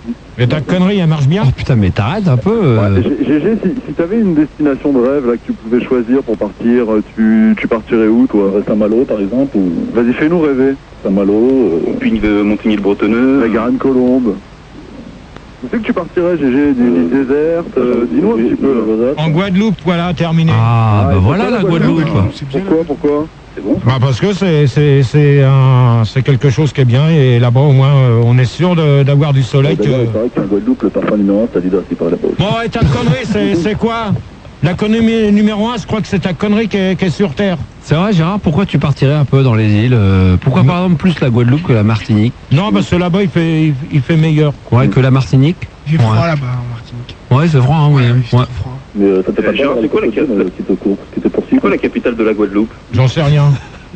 Mais ta connerie, elle marche bien. Oh putain, mais t'arrêtes un peu. GG, si t'avais une destination de rêve là que tu pouvais choisir pour partir, tu partirais où toi? Saint-Malo par exemple ou... Vas-y, fais-nous rêver. Saint-Malo, Montigny-le-Bretonneux, la Garenne-Colombe. Où c'est que tu partirais, GG? D'une île déserte? Dis-nous un petit peu là. En Guadeloupe, voilà, terminé. Ah, bah voilà la Guadeloupe. Pourquoi? c'est bon. Bah parce que c'est quelque chose qui est bien et là-bas au moins on est sûr d'avoir du soleil. C'est vrai qu'en Guadeloupe, le parfum numéro 1, c'est Adidas qui parle là-bas. Bon, et ta connerie, c'est quoi? La connerie numéro 1, je crois que c'est ta connerie qui est sur Terre. C'est vrai, Gérard, pourquoi tu partirais un peu dans les îles Pourquoi par exemple plus la Guadeloupe que la Martinique? Non, parce que là-bas il fait meilleur. Ouais, que la Martinique. Il fait froid là-bas en Martinique. Ouais, c'est froid, hein, oui. Il fait Ouais. froid. Mais ça te fait pas Gérard, peur, c'est quoi la capitale de la Guadeloupe? J'en sais rien.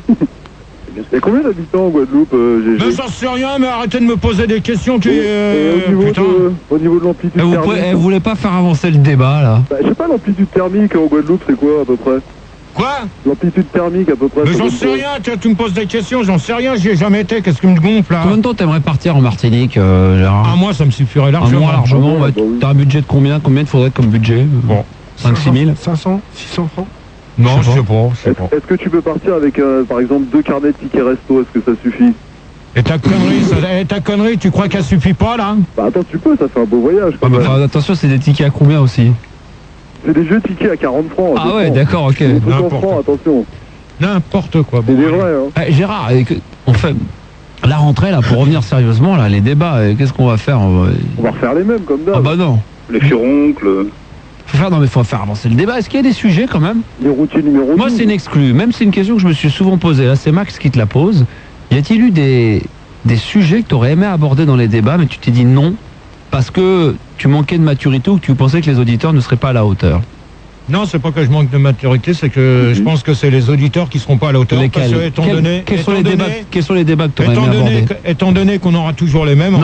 Il y a combien d'habitants en Guadeloupe, GG? Mais j'en sais rien, mais arrêtez de me poser des questions qui... Et putain. au niveau de l'amplitude Vous thermique, voulez pas faire avancer le débat là? je sais pas, l'amplitude thermique en Guadeloupe, c'est quoi à peu près? Quoi? L'amplitude thermique à peu près? Mais j'en sais rien, tu me poses des questions, j'en sais rien, j'y ai jamais été, qu'est-ce qui me gonfle là? Combien de temps t'aimerais partir en Martinique, Gérard? Un mois, ça me suffirait Un largement. mois largement, ouais. bah oui. T'as un budget de combien? Combien il faudrait comme budget? Bon. 5-6 000? 500, 600 francs. Non, je sais pas. Est-ce que tu peux partir avec, par exemple, 2 carnets de tickets resto? Est-ce que ça suffit? Et ta connerie, tu crois qu'elle suffit pas là? Bah attends, tu peux, ça fait un beau voyage. quand même. Enfin, attention, c'est des tickets à combien aussi? C'est des jeux tickets à 40 francs. Ah ouais, d'accord, ok. Des trucs en N'importe. francs, attention. N'importe quoi. C'est Bon, des allez. vrais, hein. Gérard, on fait la rentrée là, pour revenir sérieusement là, les débats, qu'est-ce qu'on va faire? On va refaire les mêmes, comme d'hab. Ah bah non. Les furoncles. Faut faire avancer le débat. Est-ce qu'il y a des sujets quand même? Les routiers numéro 2. Moi, c'est une exclue. Même c'est une question que je me suis souvent posée. Là, c'est Max qui te la pose. Y a-t-il eu des sujets que tu aurais aimé aborder dans les débats, mais tu t'es dit non parce que tu manquais de maturité ou que tu pensais que les auditeurs ne seraient pas à la hauteur? Non, c'est pas que je manque de maturité, c'est que je pense que c'est les auditeurs qui seront pas à la hauteur. Lesquels? Parce que, quels sont les débats que tu aurais aimé aborder? étant donné qu'on aura toujours les mêmes. Non.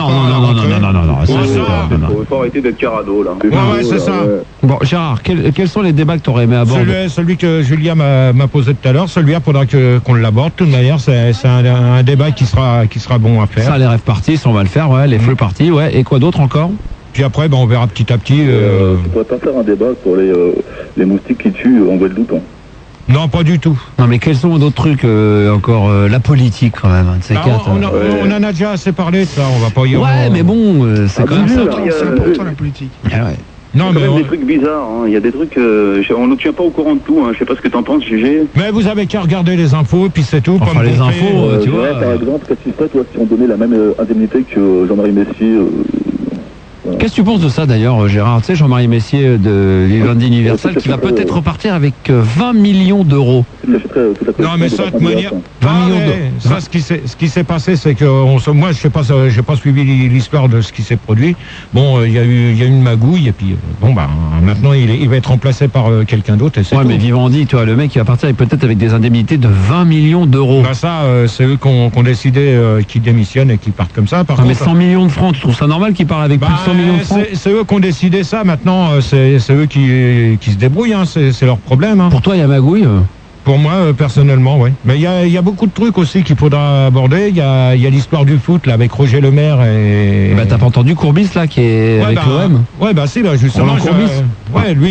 Il faut arrêter d'être carado là. Ouais, c'est ça. Bon, Gérard, quels sont les débats que tu aurais aimé aborder? Celui que Julia m'a posé tout à l'heure, celui-là, faudra qu'on l'aborde. De toute manière, c'est un débat qui sera bon à faire. Ça, les rêves partis, on va le faire, ouais. Les feux partis, ouais. Et quoi d'autre encore? Puis après, on verra petit à petit. Tu pourrais pas faire un débat sur les moustiques qui tuent en Guadeloupe, hein. Non, pas du tout. Non, mais quels sont d'autres trucs encore? La politique, quand même, de ces quatre. On en a déjà assez parlé de ça, on va pas y Ouais, mais bon, c'est quand même ça. C'est important la politique. Ah ouais. Non, Il y a mais quand même des trucs bizarres, hein. Il y a des trucs, on ne tient pas au courant de tout, hein. Je sais pas ce que t'en penses, GG. Mais vous avez qu'à regarder les infos, et puis c'est tout. Enfin, pas me les gonfler. infos, tu vois. Par exemple, qu'est-ce qui se passe toi, si on donnait la même indemnité que Jean-Marie Messier Qu'est-ce que tu penses de ça d'ailleurs, Gérard? Tu sais, Jean-Marie Messier de Vivendi Universal qui va peut-être repartir avec 20 millions d'euros. Non, mais ça, de toute manière. 20 millions d'euros. Ça, ce qui s'est passé, c'est que moi, je sais pas, j'ai pas suivi l'histoire de ce qui s'est produit. Bon, il y a eu une magouille, et puis maintenant, il va être remplacé par quelqu'un d'autre. Ouais, mais Vivendi, tu vois, le mec, il va partir peut-être avec des indemnités de 20 millions d'euros. Bah ça, c'est eux qui ont décidé qu'ils démissionnent et qu'ils partent comme ça. Mais 100 millions de francs, tu trouves ça normal qu'ils partent avec plus de 100 millions de francs? C'est eux qui ont décidé ça. Maintenant, c'est eux qui se débrouillent. Hein. C'est leur problème. Hein. Pour toi, il y a magouille? Pour moi, personnellement, oui. Mais il y a beaucoup de trucs aussi qu'il faudra aborder. Il y a l'histoire du foot là avec Roger Lemaire et. Bah t'as pas entendu Courbis là qui est avec l'OM? Ouais, bah si, justement. Courbis. Lui,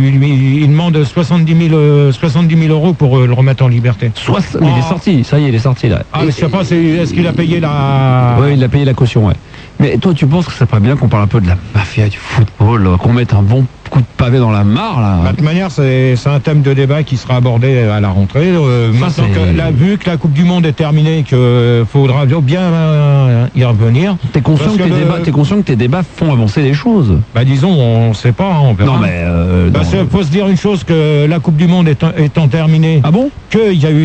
il demande 70 000 euros pour le remettre en liberté. Mais il est sorti, ça y est, il est sorti là. Ah, mais je sais pas, est-ce qu'il a payé la. Oui, il a payé la caution, ouais. Mais toi, tu penses que ça serait bien qu'on parle un peu de la mafia du football, qu'on mette un bon coup de pavé dans la mare, là? De toute manière, c'est un thème de débat qui sera abordé à la rentrée. Maintenant vu que la Coupe du Monde est terminée, qu'il faudra bien y revenir. T'es conscient que tes débats font avancer les choses? Bah disons, on sait pas, on verra. Non, mais... faut se dire une chose, que la Coupe du Monde étant terminée... Ah bon? Qu'il y a eu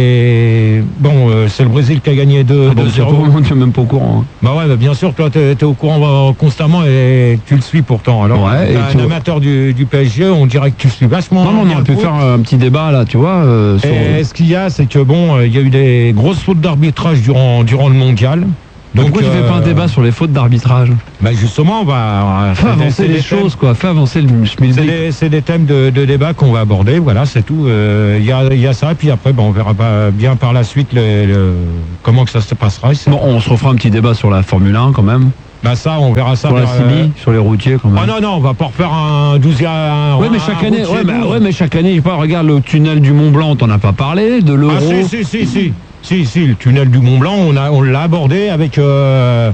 des... Bon, c'est le Brésil qui a gagné 2-0. Tu es même pas au courant. Hein. Bah ouais, bien sûr, toi, t'es au courant constamment et tu le suis pourtant. Alors, ouais, t'es un amateur du PSG, on dirait que tu suis vachement... Non, on aurait pu faire un petit débat, là, tu vois. Et ce qu'il y a, c'est que, bon, il y a eu des grosses fautes d'arbitrage durant le mondial. Donc, pourquoi tu fais pas un débat sur les fautes d'arbitrage? Bah justement, on va faire avancer les choses, quoi. Faire avancer le schmilblick. C'est des thèmes de débat qu'on va aborder. Voilà, c'est tout. Il y a ça, et puis après, on verra bien par la suite comment que ça se passera. Bon, on se refera un petit débat sur la Formule 1 quand même. Bah ça, on verra ça. Sur la CB, sur les routiers quand même. Ah non, on va pas refaire un 12e. Ouais, mais chaque année, mais chaque année, je sais pas, regarde le tunnel du Mont Blanc, t'en as pas parlé, de l'Euro. Ah si, le tunnel du Mont Blanc, on l'a abordé avec le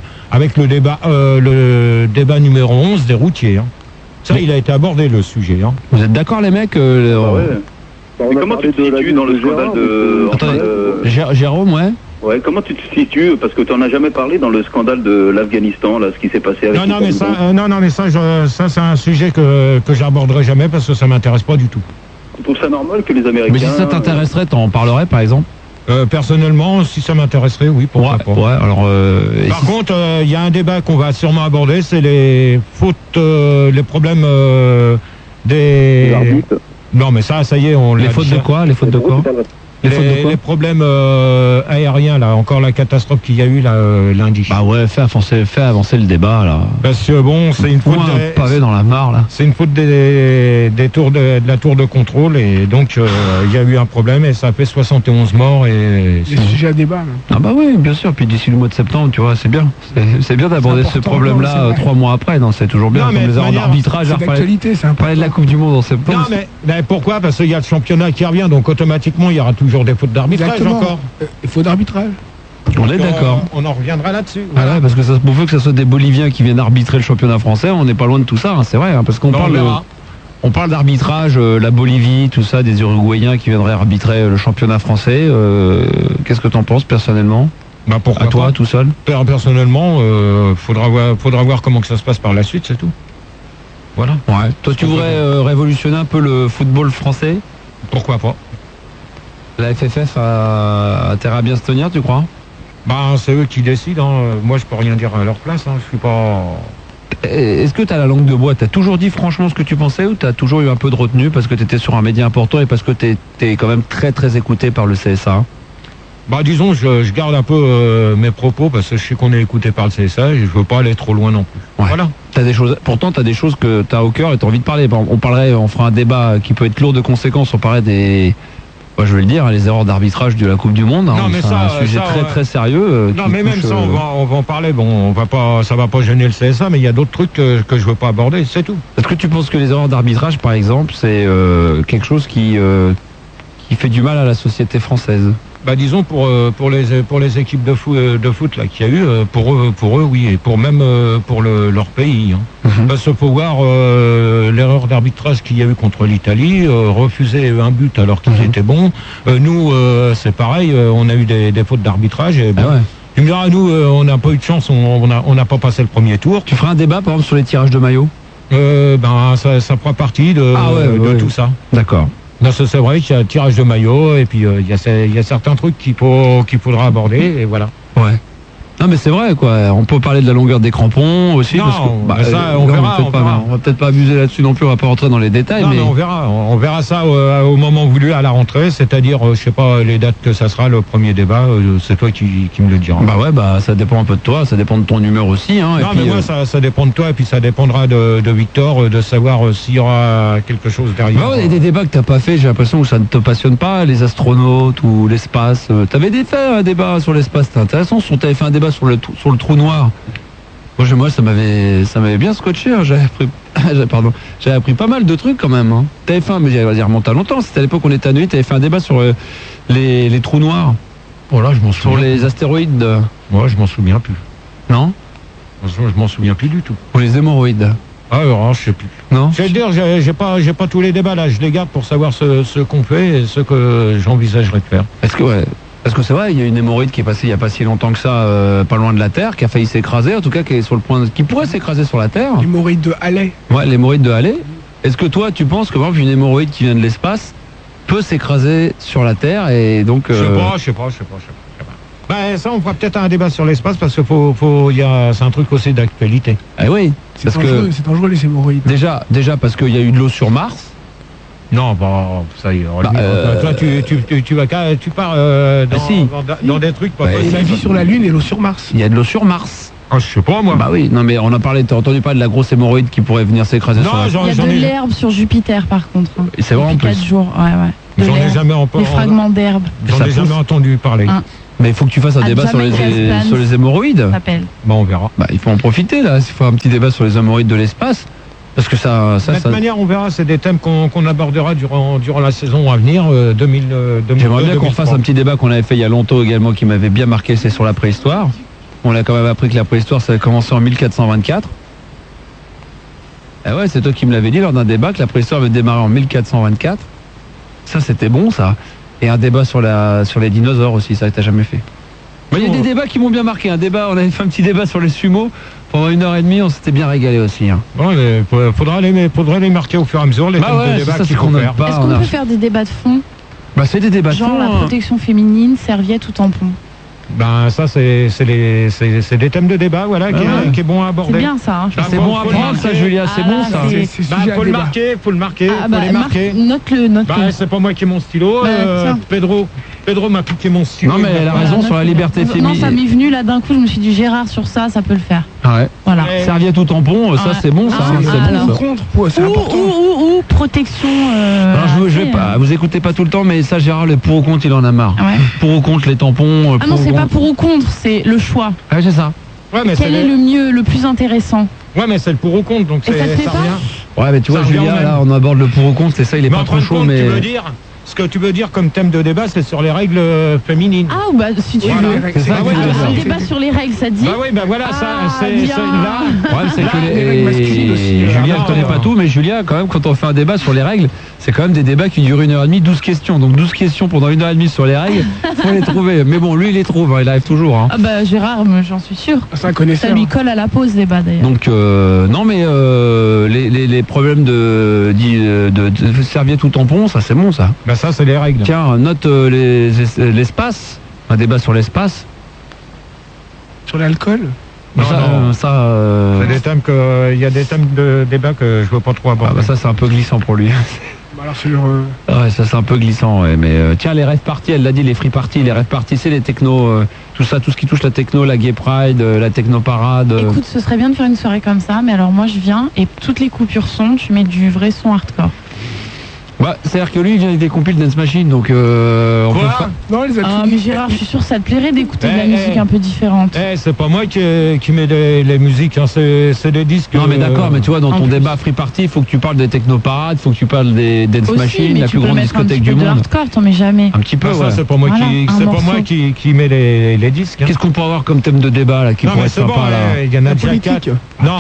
débat numéro 11 des routiers. Hein. Ça, il a été abordé, le sujet. Hein. Vous êtes d'accord, les mecs Ouais. Mais comment tu te situes dans le scandale de... Attendez, Jérôme, ouais. Ouais, comment tu te situes, parce que tu n'en as jamais parlé dans le scandale de l'Afghanistan, là, ce qui s'est passé avec... Non, mais ça, c'est un sujet que j'aborderai jamais parce que ça m'intéresse pas du tout. Tu trouves ça normal que les Américains... Mais si ça t'intéresserait, t'en parlerais, par exemple? Personnellement, si ça m'intéresserait, oui, pourquoi pas. Ouais, alors... Par contre, il y a un débat qu'on va sûrement aborder, c'est les fautes, les problèmes des... L'arbitre. Non, mais ça y est, on l'a les fautes de quoi? Les fautes de quoi? Les problèmes aériens, là, encore la catastrophe qu'il y a eu là, lundi. Bah ouais, fais avancer le débat, là. Parce que bon, c'est une faute... un pavé dans la mare, là. C'est une faute de la tour de contrôle, et donc il y a eu un problème, et ça a fait 71 morts, et... C'est sujet à débat. Là. Ah bah oui, bien sûr, puis d'ici le mois de septembre, tu vois, c'est bien. C'est bien d'aborder ce problème-là 3 mois après, non, c'est toujours bien. Non, mais comme les erreurs d'arbitrage, C'est d'actualité, c'est important. parler de la Coupe du Monde en septembre. Non, mais pourquoi? Parce qu'il y a le championnat qui revient, donc automatiquement, il y aura toujours des fautes d'arbitrage. Exactement. Encore. Il faut d'arbitrage. On est d'accord. On en reviendra là-dessus. Ah ouais, parce que ça, pour peu que ce soit des Boliviens qui viennent arbitrer le championnat français, on n'est pas loin de tout ça, hein, c'est vrai, hein, parce qu'on on parle d'arbitrage, la Bolivie, tout ça, des Uruguayens qui viendraient arbitrer le championnat français. Qu'est-ce que t'en penses personnellement? Bah pourquoi à toi, pas. tout seul? Personnellement, faudra voir comment que ça se passe par la suite, c'est tout. Voilà. Ouais. Toi, tu voudrais révolutionner un peu le football français? Pourquoi pas? La FFF a intérêt à bien se tenir, tu crois? Bah, c'est eux qui décident. Hein. Moi, je peux rien dire à leur place. Hein. Je suis pas. Est-ce que tu as la langue de bois? Tu as toujours dit franchement ce que tu pensais, ou tu as toujours eu un peu de retenue parce que tu étais sur un média important et parce que tu es quand même très très écouté par le CSA? Bah, disons, je garde un peu mes propos parce que je sais qu'on est écouté par le CSA et je veux pas aller trop loin non plus. Ouais. Voilà. Pourtant, tu as des choses que tu as au cœur et tu as envie de parler. On fera un débat qui peut être lourd de conséquences. On parlerait des... Moi, je vais le dire, les erreurs d'arbitrage de la Coupe du Monde. Hein, non, mais c'est un sujet très sérieux. Non, mais même ça, on va en parler. Bon, ça va pas gêner le CSA, mais il y a d'autres trucs que je veux pas aborder, c'est tout. Est-ce que tu penses que les erreurs d'arbitrage, par exemple, c'est quelque chose qui fait du mal à la société française? Bah, disons pour les équipes de foot là qu'il y a eu, pour eux oui, et pour même pour leur pays. Hein. Parce qu'il faut voir l'erreur d'arbitrage qu'il y a eu contre l'Italie, refuser un but alors qu'ils étaient bons. Nous, c'est pareil, on a eu des fautes d'arbitrage. Et, bon, ouais. Tu me diras, nous, on n'a pas eu de chance, on n'a pas passé le premier tour. Tu feras un débat, par exemple, sur les tirages de maillots? Ça fera partie de tout ça. D'accord. Non, c'est vrai qu'il y a le tirage de maillot et puis il y a certains trucs qu'il faudra aborder et voilà. Ouais. Non mais c'est vrai quoi, on peut parler de la longueur des crampons aussi. Non, parce que, ça, on verra. On va peut-être pas abuser là-dessus non plus, on va pas rentrer dans les détails. Non, mais on verra ça au moment voulu à la rentrée, c'est-à-dire, je sais pas les dates que ça sera, le premier débat, c'est toi qui me le diras. Bah ouais, ça dépend un peu de toi, ça dépend de ton humeur aussi. Hein, non, mais moi ça dépend de toi et puis ça dépendra de Victor, de savoir s'il y aura quelque chose derrière. Bah ouais, il y a des débats que t'as pas fait, j'ai l'impression que ça ne te passionne pas, les astronautes ou l'espace. T'avais fait un débat sur l'espace, c'était intéressant. T'avais fait un débat sur le trou noir. Moi, ça m'avait bien scotché. Hein. J'avais appris pas mal de trucs quand même. Hein. T'avais fait, mais j'allais dire remonte à longtemps. C'était à l'époque où on était à Neuilly. T'avais fait un débat sur les trous noirs. Voilà, je m'en souviens. Sur les astéroïdes. Moi, je m'en souviens plus. Non. Je m'en souviens plus du tout. Pour les hémorroïdes. Ah, alors, je sais plus. Non. Je vais te dire, j'ai pas tous les débats là. Je les garde pour savoir ce qu'on fait et ce que j'envisagerais de faire. Parce que c'est vrai, il y a une hémorroïde qui est passée il n'y a pas si longtemps que ça, pas loin de la Terre, qui a failli s'écraser, en tout cas qui est sur le point, qui pourrait s'écraser sur la Terre. L'hémorroïde de Halley. Ouais, l'hémorroïde de Halley. Est-ce que toi, tu penses que par exemple une hémorroïde qui vient de l'espace peut s'écraser sur la Terre et donc Je sais pas. Ben, ça, on fera peut-être un débat sur l'espace parce que c'est un truc aussi d'actualité. Ah oui. C'est dangereux les hémorroïdes. Déjà parce qu'il y a eu de l'eau sur Mars. Non, ça y est. Toi, tu pars dans des trucs pas Et la vie sur la Lune et l'eau sur Mars. Il y a de l'eau sur Mars. Ah, je sais pas, moi. Bah oui, non mais on a parlé, t'as entendu parler de la grosse hémorroïde qui pourrait venir s'écraser sur la Terre. Il y a de l'herbe sur Jupiter par contre. Hein. C'est vrai en plus. 4 jours, ouais. J'en ai jamais des fragments d'herbe. J'en ai jamais entendu parler. Mais il faut que tu fasses un débat sur les hémorroïdes. Bon, on verra. Bah, il faut en profiter là, il faut un petit débat sur les hémorroïdes de l'espace. Parce que ça. De toute manière, on verra, c'est des thèmes qu'on abordera durant la saison à venir, 2022. J'aimerais bien qu'on fasse un petit débat qu'on avait fait il y a longtemps également, qui m'avait bien marqué, c'est sur la préhistoire. On a quand même appris que la préhistoire, ça a commencé en 1424. Ah ouais, c'est toi qui me l'avais dit lors d'un débat, que la préhistoire avait démarré en 1424. Ça, c'était bon, ça. Et un débat sur les dinosaures aussi, ça que t'as jamais fait. Il y a des débats qui m'ont bien marqué. Un débat, on avait fait un petit débat sur les sumo. Pendant 1h30, on s'était bien régalé aussi. Hein. Bon, faudra les marquer au fur et à mesure, les thèmes de débat qu'il faut faire. Est-ce qu'on peut faire des débats de fond? Bah, c'est des débats de fond. Genre la protection féminine, serviette ou tampon. Ben ça c'est des thèmes de débat voilà qui est bon à aborder. C'est bien ça. Hein, c'est bon à prendre ça Julia, c'est bon ça. Faut le marquer, faut les marquer. Note-le. C'est pas moi qui ai mon stylo. Pedro m'a piqué mon stylo. Non mais elle a raison sur la liberté féminine. Non ça m'est venu là d'un coup, je me suis dit Gérard sur ça peut le faire. Ouais. Voilà. Serviette ou tampon, ça c'est bon ça. C'est bon contre, c'est important. Ou protection. Je vais pas. Vous écoutez pas tout le temps, mais ça Gérard, le pour ou contre, il en a marre. Ouais. Pour ou contre les tampons. Ah non, c'est pas pour ou contre, c'est le choix. Ah c'est ça. Ouais, mais quel est le mieux, le plus intéressant? Ouais, mais c'est le pour ou contre, donc ça revient. Ouais, mais tu vois Julia, là on aborde le pour ou contre, c'est ça, il est pas trop chaud, mais. Ce que tu veux dire comme thème de débat, c'est sur les règles féminines. Ah, bah si tu veux. C'est ça, un débat sur les règles, ça te dit. Bah oui, bah voilà, c'est là. Ouais, c'est que Julia ne connaît pas tout, mais Julia, quand même, quand on fait un débat sur les règles, c'est quand même des débats qui durent 1h30, 12 questions. Donc 12 questions pendant 1h30 sur les règles, faut les trouver. Mais bon, lui, il les trouve, il arrive toujours. Hein. Ah bah Gérard, j'en suis sûr. Ça lui colle à la pause, débat d'ailleurs. Donc, non, mais les problèmes de serviette ou tampon, ça c'est bon ça. Bah ça, c'est les règles. Tiens, note l'espace, un débat sur l'espace. Sur l'alcool. C'est des thèmes il y a des thèmes de débat que je veux pas trop aborder. Ah bah ça c'est un peu glissant pour lui. Alors sur ouais, ça c'est un peu glissant, ouais, mais tiens, les rave parties, elle l'a dit, les free parties, les rave parties, c'est les techno, tout ça, tout ce qui touche la techno, la gay pride, la techno parade. Écoute, ce serait bien de faire une soirée comme ça, mais alors moi je viens et toutes les coupures son, tu mets du vrai son hardcore. Bah, c'est-à-dire que lui, il vient avec des compiles Dance Machine, donc on peut pas... Non, mais Gérard, je suis sûr que ça te plairait d'écouter de la musique un peu différente. C'est pas moi qui mets les musiques, hein, c'est des disques. Non, mais d'accord, mais tu vois, dans ton débat Free Party, il faut que tu parles des technoparades, il faut que tu parles des Dance Machine, la plus grande discothèque du monde. Hardcore, t'en mets jamais. Un petit peu, ouais. Ça, c'est pas moi qui mets les disques. Hein. Qu'est-ce qu'on peut avoir comme thème de débat là qui pourrait être sympa là? Il y en a déjà 4. Non.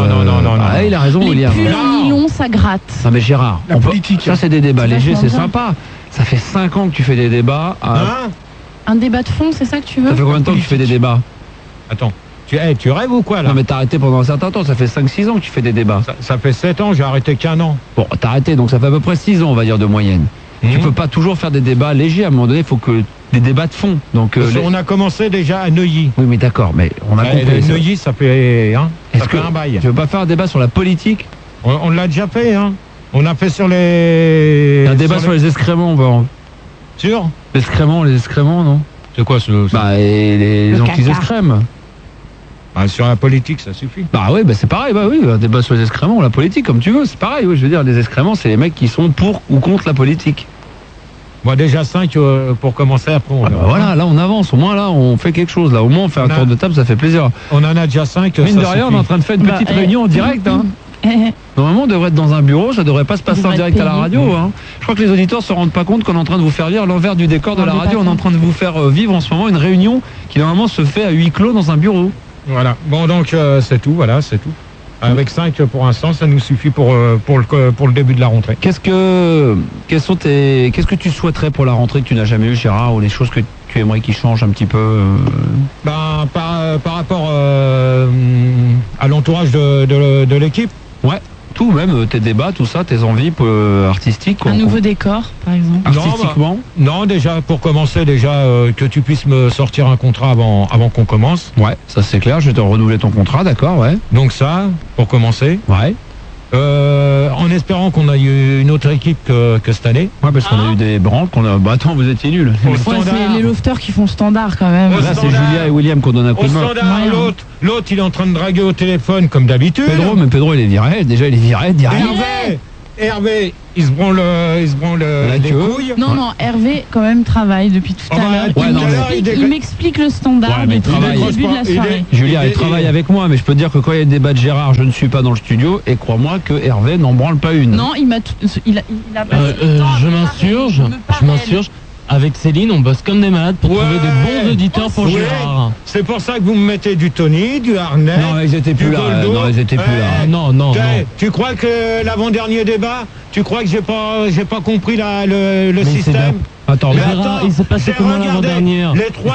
Ah, il a raison, William. Les pulls en nylon, ça gratte. Non, mais Gérard, la politique. Ça, c'est des débats légers, c'est sympa. Ça fait 5 ans que tu fais des débats. Un débat de fond, c'est ça que tu veux? Ça fait combien de temps que tu fais des débats? Attends, tu rêves ou quoi là? Non mais t'as arrêté pendant un certain temps, ça fait 5-6 ans que tu fais des débats. Ça fait 7 ans, j'ai arrêté qu'un an. Bon, t'as arrêté, donc ça fait à peu près 6 ans, on va dire, de moyenne. Tu peux pas toujours faire des débats légers, à un moment donné, il faut que des débats de fond. Donc, on a commencé déjà à Neuilly. Oui mais d'accord, mais on a compris. Neuilly, ça fait un bail. Tu veux pas faire un débat sur la politique? On l'a déjà fait, hein. On a fait sur les... Un débat sur les excréments, on va... Sur les excréments, non? C'est quoi ce... Bah, et les gens qui excrèment. Bah, sur la politique, ça suffit. Bah oui, bah c'est pareil, bah oui, un débat sur les excréments, la politique, comme tu veux, c'est pareil, oui, je veux dire, les excréments, c'est les mecs qui sont pour ou contre la politique. Moi, déjà 5 pour commencer, après on... voilà, là on avance, au moins là on fait quelque chose, là au moins on fait un tour de table, ça fait plaisir. On en a déjà 5, mine de rien, on est en train de faire une petite réunion en direct, hein. Normalement, on devrait être dans un bureau, ça devrait pas se passer en direct à la radio. Hein. Je crois que les auditeurs se rendent pas compte qu'on est en train de vous faire lire l'envers du décor de la radio. On est en train de vous faire vivre en ce moment une réunion qui normalement se fait à huis clos dans un bureau. Voilà. Bon, donc c'est tout. Voilà, c'est tout. Avec 5 pour l'instant, ça nous suffit pour le début de la rentrée. Qu'est-ce que tu souhaiterais pour la rentrée que tu n'as jamais eu, Gérard, ou les choses que tu aimerais qu'ils changent un petit peu Ben, par rapport à l'entourage de l'équipe. Ouais, tout, même tes débats, tout ça, tes envies artistiques. Un nouveau décor, par exemple. Artistiquement. Non, déjà, pour commencer, que tu puisses me sortir un contrat avant qu'on commence. Ouais, ça c'est clair, je vais te renouveler ton contrat, d'accord, ouais. Donc ça, pour commencer. Ouais. En espérant qu'on a eu une autre équipe que cette année. Ouais, parce qu'on a eu des branques, Bah attends, vous étiez nuls. C'est les lofters qui font standard quand même. Là, c'est Julia et William qu'on donne un coup de main. L'autre, il est en train de draguer au téléphone comme d'habitude. Pedro, il est viré. Déjà, il est viré direct. Hervé, il se branle les couilles. Non, non, Hervé, quand même, travaille depuis tout à l'heure. Il m'explique le standard mais depuis le début de la soirée. Julien, il travaille avec moi, mais je peux te dire que quand il y a des débats de Gérard, je ne suis pas dans le studio, et crois-moi que Hervé n'en branle pas une. Non, il m'a passé le temps à je m'insurge. Avec Céline, on bosse comme des malades pour trouver de bons auditeurs pour Gérard. C'est pour ça que vous me mettez du Tony, du Harnais. Non, ils étaient plus là. Non, ils étaient plus là. Non. Tu crois que l'avant-dernier débat, tu crois que j'ai pas compris le système? Attends, Gérard, il s'est passé comment l'avant-dernière?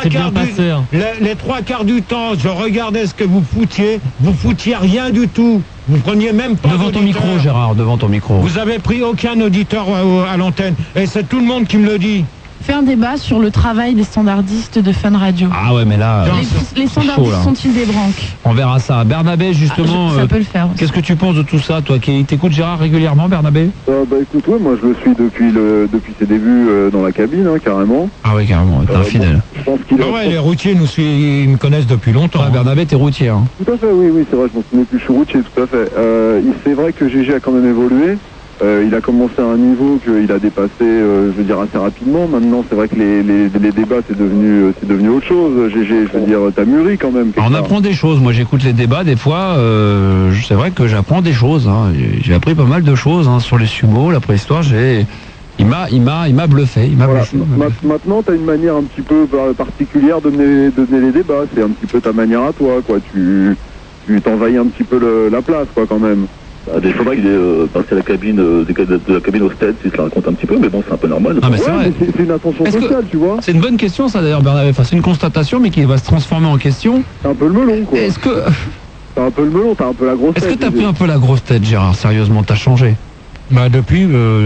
Les trois quarts du temps, je regardais ce que vous foutiez rien du tout. Vous preniez même pas devant ton micro, Gérard, devant ton micro. Vous avez pris aucun auditeur à l'antenne. Et c'est tout le monde qui me le dit. Fait un débat sur le travail des standardistes de Fun Radio. Ah ouais, mais là... Les standardistes sont-ils des branques? On verra ça. Bernabé, justement... ça peut le faire. Qu'est-ce que tu penses de tout ça, toi qui t'écoutes Gérard régulièrement, Bernabé? Bah écoute, ouais, moi je le suis depuis ses débuts dans la cabine, hein, carrément. Ah oui, carrément, t'es un fidèle. Je pense qu'il les routiers ils me connaissent depuis longtemps. Ouais, Bernabé, t'es routier. Hein. Tout à fait, oui, c'est vrai, je m'en souviens plus, je suis routier, tout à fait. C'est vrai que GG a quand même évolué. Il a commencé à un niveau qu'il a dépassé, je veux dire, assez rapidement. Maintenant, c'est vrai que les débats, c'est devenu autre chose. GG, je veux dire, t'as mûri quand même. On apprend des choses. Moi, j'écoute les débats. Des fois, c'est vrai que j'apprends des choses. Hein. J'ai appris pas mal de choses sur les sumos, la préhistoire. Il m'a bluffé. Maintenant, t'as une manière un petit peu particulière de mener les débats. C'est un petit peu ta manière à toi, quoi. Tu t'envahis un petit peu la place, quoi, quand même. Il faudrait qu'il ait passé à la cabine, de la cabine au stade, s'il se la raconte un petit peu, mais bon, c'est un peu normal. Ah, mais c'est vrai. C'est une attention sociale, tu vois. C'est une bonne question, ça, d'ailleurs, Bernabé. Enfin, c'est une constatation, mais qui va se transformer en question. C'est un peu le melon, quoi. T'as un peu le melon, t'as un peu la grosse tête. Est-ce que t'as pris un peu la grosse tête, Gérard? Sérieusement, t'as changé? Bah, depuis...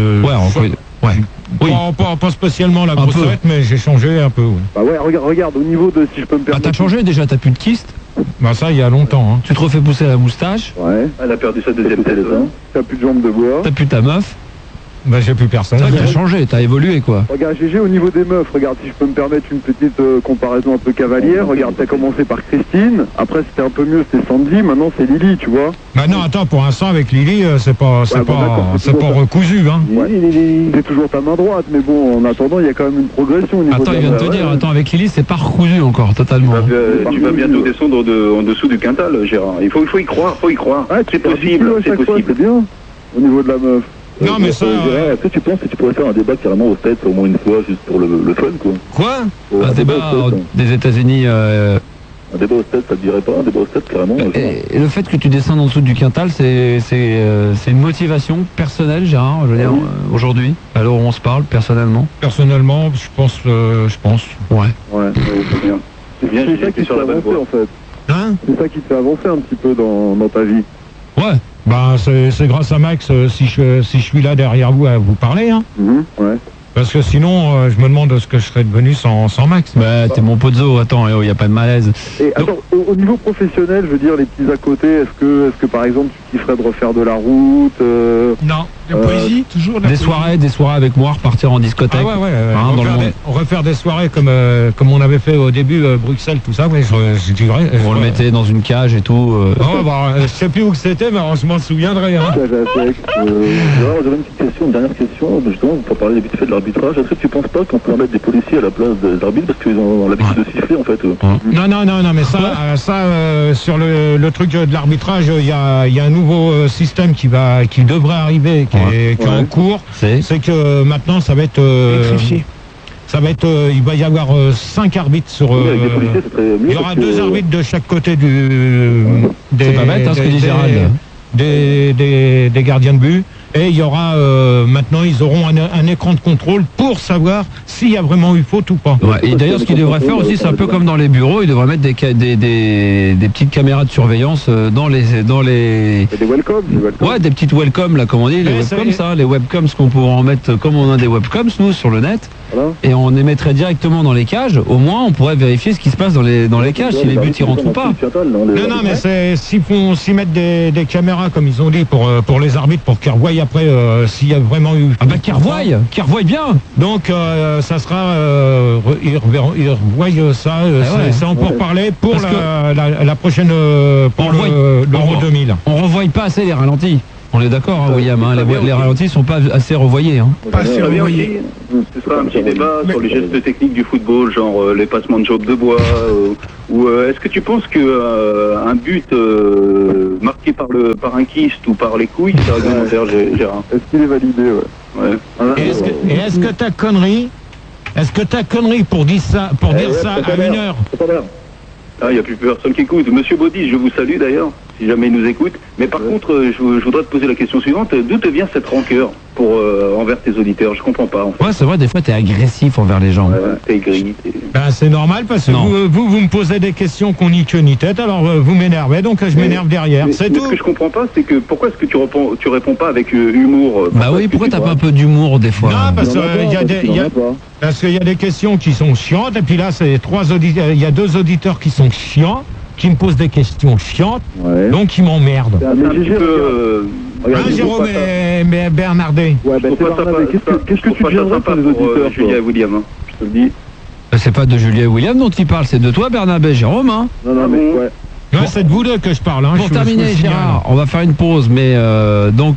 Oui. Pas spécialement la grosse tête, mais j'ai changé un peu. Ouais. Bah ouais, regarde, au niveau de, si je peux me permettre... t'as changé déjà, t'as plus de kyste? Bah ça, il y a longtemps. Hein. Tu te refais pousser la moustache? Ouais. Elle a perdu sa deuxième tête. T'as plus de jambes de bois. T'as plus ta meuf? Bah j'ai plus personne. T'as changé, t'as évolué quoi. Regarde GG, au niveau des meufs, regarde si je peux me permettre une petite comparaison un peu cavalière. Regarde, t'as commencé par Christine, après c'était un peu mieux, c'était Sandy, maintenant c'est Lily, tu vois. Bah non, attends, pour l'instant avec Lily, c'est pas recousu, hein. Ouais, c'est toujours ta main droite, mais bon, en attendant, il y a quand même une progression au niveau il vient de te dire, avec Lily, c'est pas recousu encore, totalement. Tu vas bientôt descendre en dessous du quintal, Gérard. Il faut y croire, Ouais, c'est possible, c'est possible. C'est bien, au niveau de la meuf. Non mais ça... Est-ce que tu penses que tu pourrais faire un débat carrément au stade au moins une fois, juste pour le fun, quoi? Quoi? Un débat des États-Unis... Un débat au stade, ça te dirait pas? Un débat au stade, carrément? Et le fait que tu descendes en dessous du quintal, c'est une motivation personnelle, Gérard, je veux dire, aujourd'hui? Alors on se parle, personnellement? Personnellement, je pense. Ouais, c'est bien. C'est bien, ça qui te fait avancer, en fait. Hein? C'est ça qui te fait avancer un petit peu dans ta vie. Ouais. Bah c'est grâce à Max si je suis là derrière vous à vous parler, hein. Ouais. Parce que sinon, je me demande ce que je serais devenu sans Max. Bah, t'es mon poteau, attends, il n'y a pas de malaise. Et attends, au niveau professionnel, je veux dire, les petits à côté, est-ce que par exemple, tu kifferais de refaire de la route Non. La poésie, toujours des soirées avec moi, repartir en discothèque. Ah ouais. Refaire des soirées comme on avait fait au début, Bruxelles, tout ça, ouais, je dirais. On le mettait dans une cage et tout. Je sais plus où c'était, mais je m'en souviendrai. Hein. J'avais une dernière question, justement, pour parler vite fait de l'arbitrage. Est-ce que tu penses pas qu'on peut mettre des policiers à la place des arbitres parce qu'ils ont l'habitude de siffler, en fait? Non, mais ça sur le truc de l'arbitrage, il y a un nouveau système qui devrait arriver, qui est en cours. C'est que maintenant, ça va être... il va y avoir 5 arbitres sur... il y aura 2 arbitres de chaque côté c'est pas bête, ce que dit Gérald. Des gardiens de but. Et il y aura maintenant, ils auront un écran de contrôle pour savoir s'il y a vraiment eu faute ou pas. Ouais, et d'ailleurs, ce qu'ils devraient faire aussi, c'est un peu comme dans les bureaux, ils devraient mettre des petites caméras de surveillance dans les. Des welcomes. Ouais, des petites welcomes là, comme on dit, les webcoms qu'on pourrait en mettre comme on a des webcoms nous sur le net. Voilà. Et on émettrait directement dans les cages. Au moins, on pourrait vérifier ce qui se passe dans les cages, si les buts y rentrent ou pas. Non, mais s'ils mettent des caméras comme ils ont dit pour les arbitres, pour qu'ils revoient après s'il y a vraiment eu... Ah bah qu'ils revoient bien. Donc ça sera... ils revoient ça, c'est en pourparlers pour la prochaine... pour l'Euro 2000. On revoit pas assez les ralentis. On est d'accord, hein, William, hein, les ralentis sont pas assez revoyés. Hein. Pas assez Très bien revoyé. aussi. Ce sera un petit débat sur les gestes techniques du football, genre les passements de job de bois. Ou est-ce que tu penses que un but marqué par un kyste ou par les couilles, c'est réglementaire, Gérard? Est-ce qu'il est validé, ouais. Et est-ce que ta connerie pour dire ça à 1h? Ah, il n'y a plus personne qui écoute. Monsieur Baudis, je vous salue d'ailleurs, si jamais il nous écoute. Mais par contre, je voudrais te poser la question suivante. D'où te vient cette rancœur envers tes auditeurs? Je comprends pas, en fait. Ouais, c'est vrai, des fois, t'es agressif envers les gens. Ouais, t'es gris. Ben, c'est normal parce que vous me posez des questions qu'on n'y queue ni tête, alors vous m'énervez, donc je m'énerve derrière. C'est tout. Ce que je comprends pas, c'est que pourquoi est-ce que tu réponds pas avec humour? Bah oui, pourquoi t'as pas un peu d'humour des fois? Non, parce qu'il y a des questions qui sont chiantes, et puis là, il y a 2 auditeurs qui sont chiants, qui me posent des questions chiantes, donc ils m'emmerdent. C'est un petit peu... Jérôme et Bernardet. Ouais, ben c'est Bernardet. Qu'est-ce que tu deviendrais pour les auditeurs, Julien et William, hein, je te le dis. C'est pas de Julien et William dont il parle, c'est de toi, Bernabé, Jérôme. Hein. Non, mais ouais. Non, c'est de vous deux que je parle. Hein, pour terminer, Gérard, on va faire une pause, mais donc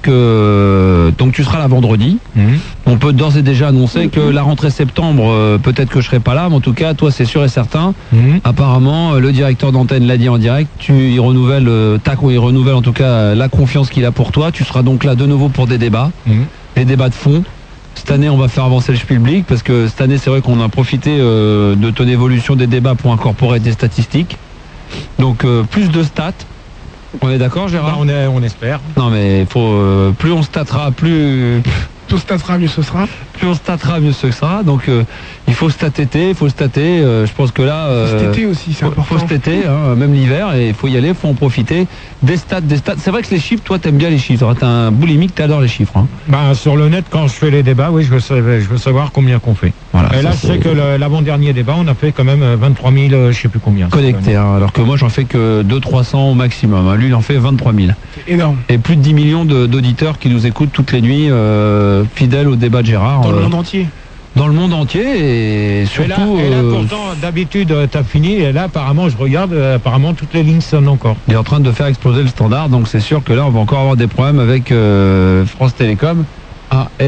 tu seras là vendredi. On peut d'ores et déjà annoncer que la rentrée septembre, peut-être que je serai pas là, mais en tout cas, toi, c'est sûr et certain. Apparemment, le directeur d'antenne l'a dit en direct. Il renouvelle en tout cas la confiance qu'il a pour toi. Tu seras donc là de nouveau pour des débats, des débats de fond. Cette année, on va faire avancer le Spielblick parce que cette année, c'est vrai qu'on a profité de ton évolution des débats pour incorporer des statistiques. Donc plus de stats. On est d'accord, Gérard? On espère. Non mais plus on statera, plus on statera, mieux ce sera. Plus on statera, mieux ce sera. Donc il faut stater, je pense que là... stater aussi, c'est important. Faut stater, hein, même l'hiver, et il faut y aller, il faut en profiter. Des stats. C'est vrai que les chiffres, toi t'aimes bien les chiffres. T'es un boulimique, t'adores les chiffres. Hein. Bah, sur le net, quand je fais les débats, oui, je veux savoir combien qu'on fait. Voilà, et là, je sais que l'avant-dernier débat, on a fait quand même 23 000, je sais plus combien. Connectés, hein, alors que moi j'en fais que 200-300 au maximum. Hein. Lui, il en fait 23 000. C'est énorme. Et plus de 10 millions d'auditeurs qui nous écoutent toutes les nuits, fidèles au débat de Gérard. Dans le monde entier. Dans le monde entier et surtout... Et là pourtant, d'habitude, t'as fini, et là, apparemment, je regarde, apparemment, toutes les lignes sonnent encore. Il est en train de faire exploser le standard, donc c'est sûr que là, on va encore avoir des problèmes avec France Télécom. Ah, et...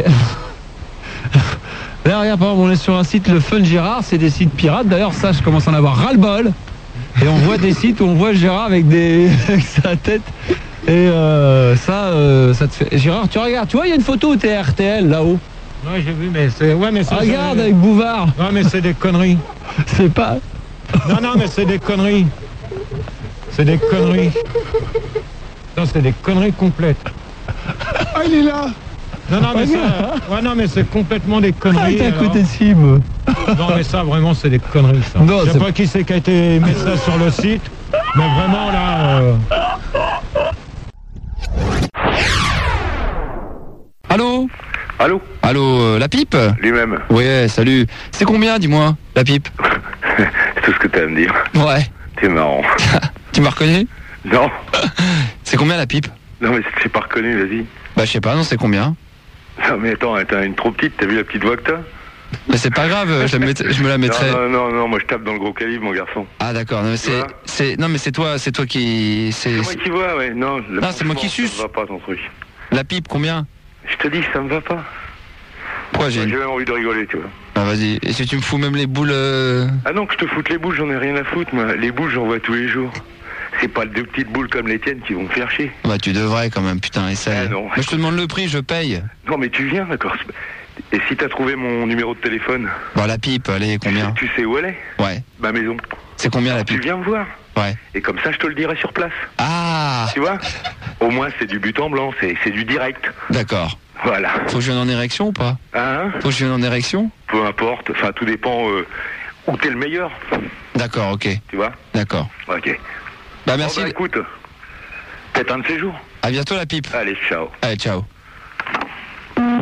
Là, regarde, par exemple, on est sur un site, le Fun Gérard, c'est des sites pirates. D'ailleurs, ça, je commence à en avoir ras-le-bol. Et on voit des sites où on voit Gérard avec sa tête. Et ça te fait... Gérard, tu regardes, tu vois, il y a une photo où t'es RTL, là-haut. Ouais, j'ai vu, mais c'est... Ouais, mais ça, regarde avec Bouvard. Non, mais c'est des conneries. C'est pas... Non, mais c'est des conneries. C'est des conneries. Non, c'est des conneries complètes. Ah, il est là. Non, mais ça... Ouais, non, mais c'est complètement des conneries. T'es à côté de Sim. Non, mais ça, vraiment, c'est des conneries, ça. Non, je sais pas qui c'est qui a été mis ça sur le site, mais vraiment, là... Allô? Allô, la pipe? Lui-même. Ouais, salut. C'est combien, dis-moi, la pipe? C'est tout ce que t'as à me dire. Ouais. T'es marrant. Tu m'as reconnu? Non. C'est combien la pipe? Non, mais j'ai pas reconnu, vas-y. Bah, je sais pas, non, c'est combien? Non, mais attends, t'as une trop petite, t'as vu la petite voix que t'as? Mais c'est pas grave, je me la mettrai. Non, moi je tape dans le gros calibre, mon garçon. Ah, d'accord, non, mais c'est toi qui... C'est moi qui vois, ouais, non. Non, c'est moi qui suce. Ça me va pas, ton truc. La pipe, combien? Je te dis, ça me va pas. Pourquoi j'ai même envie de rigoler, tu vois. Ah, vas-y, et si tu me fous même les boules... Ah non, que je te foute les boules, j'en ai rien à foutre, moi. Les boules, j'en vois tous les jours. C'est pas 2 petites boules comme les tiennes qui vont me faire chier. Bah, tu devrais quand même, putain, essaye. Ah non. Moi, je te demande le prix, je paye. Non, mais tu viens, d'accord. Et si t'as trouvé mon numéro de téléphone? Bah, la pipe, allez, combien? Tu sais où elle est? Ouais. Ma maison. C'est combien la pipe? Tu viens me voir? Ouais. Et comme ça, je te le dirai sur place. Ah! Tu vois? Au moins, c'est du but en blanc, c'est du direct. D'accord. Voilà. Faut que je vienne en érection ou pas? Hein? Faut que je vienne en érection? Peu importe, enfin, tout dépend où t'es le meilleur. D'accord, ok. Tu vois? D'accord. Ok. Bah, merci. Bon, bah, écoute, peut-être un de ces jours. À bientôt la pipe. Allez, ciao. Allez, ciao.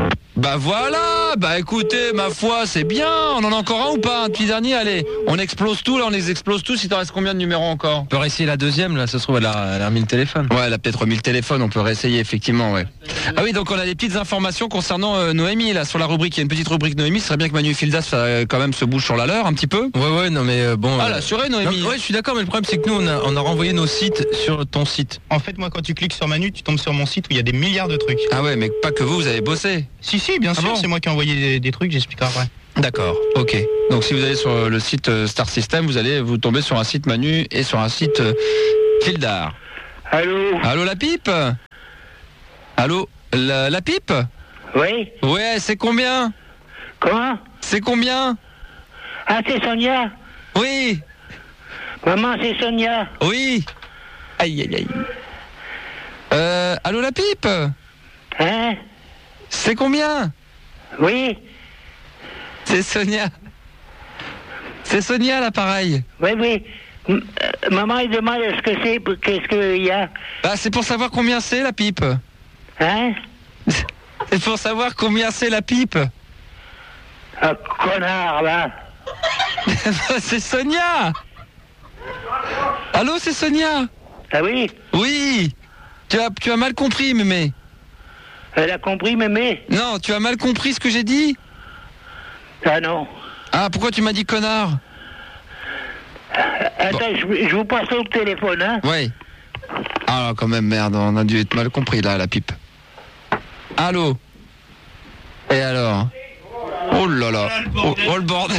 Bah voilà, bah écoutez, ma foi, c'est bien. On en a encore un ou pas? Un petit dernier, allez. On explose tout, là, on les explose tous. Il t'en reste combien de numéros encore? On peut réessayer la deuxième, là, ça se trouve, elle a remis le téléphone. Ouais, elle a peut-être remis le téléphone, on peut réessayer, effectivement, ouais. Ah oui, donc on a des petites informations concernant Noémie, là, sur la rubrique. Il y a une petite rubrique Noémie, ce serait bien que Manu Fildas, quand même, se bouge sur la leur, un petit peu. Ouais, non, mais bon... Ah, l'assuré, Noémie. Non, ouais, je suis d'accord, mais le problème, c'est que nous, on a renvoyé nos sites sur ton site. En fait, moi, quand tu cliques sur Manu, tu tombes sur mon site où il y a des milliards de trucs. Ah ouais, mais pas que vous avez bossé. Si, bien sûr, bon c'est moi qui ai envoyé des trucs, j'expliquerai après. D'accord, ok. Donc si vous allez sur le site Star System, vous allez vous tomber sur un site Manu et sur un site Fildar. Allô? Allô, la pipe? Allô, la pipe? Oui? Ouais, c'est combien? Comment? C'est combien? Ah, c'est Sonia? Oui. Maman, c'est Sonia? Oui. Aïe. Allô, la pipe? Hein? C'est combien? Oui? C'est Sonia. C'est Sonia, l'appareil. Oui. Maman, il demande qu'est-ce qu'il y a? Bah, c'est pour savoir combien c'est, la pipe. Hein? C'est pour savoir combien c'est, la pipe. Ah, connard, là. C'est Sonia. Allô, c'est Sonia. Ah oui? Oui. Tu as mal compris, mémé. Elle a compris, mémé? Non, tu as mal compris ce que j'ai dit. Ah non. Ah, pourquoi tu m'as dit connard? Attends, je vous passe au téléphone, hein? Oui. Ah, quand même, merde, on a dû être mal compris, là, la pipe. Allô? Et alors? Oh là là. Oh le bordel.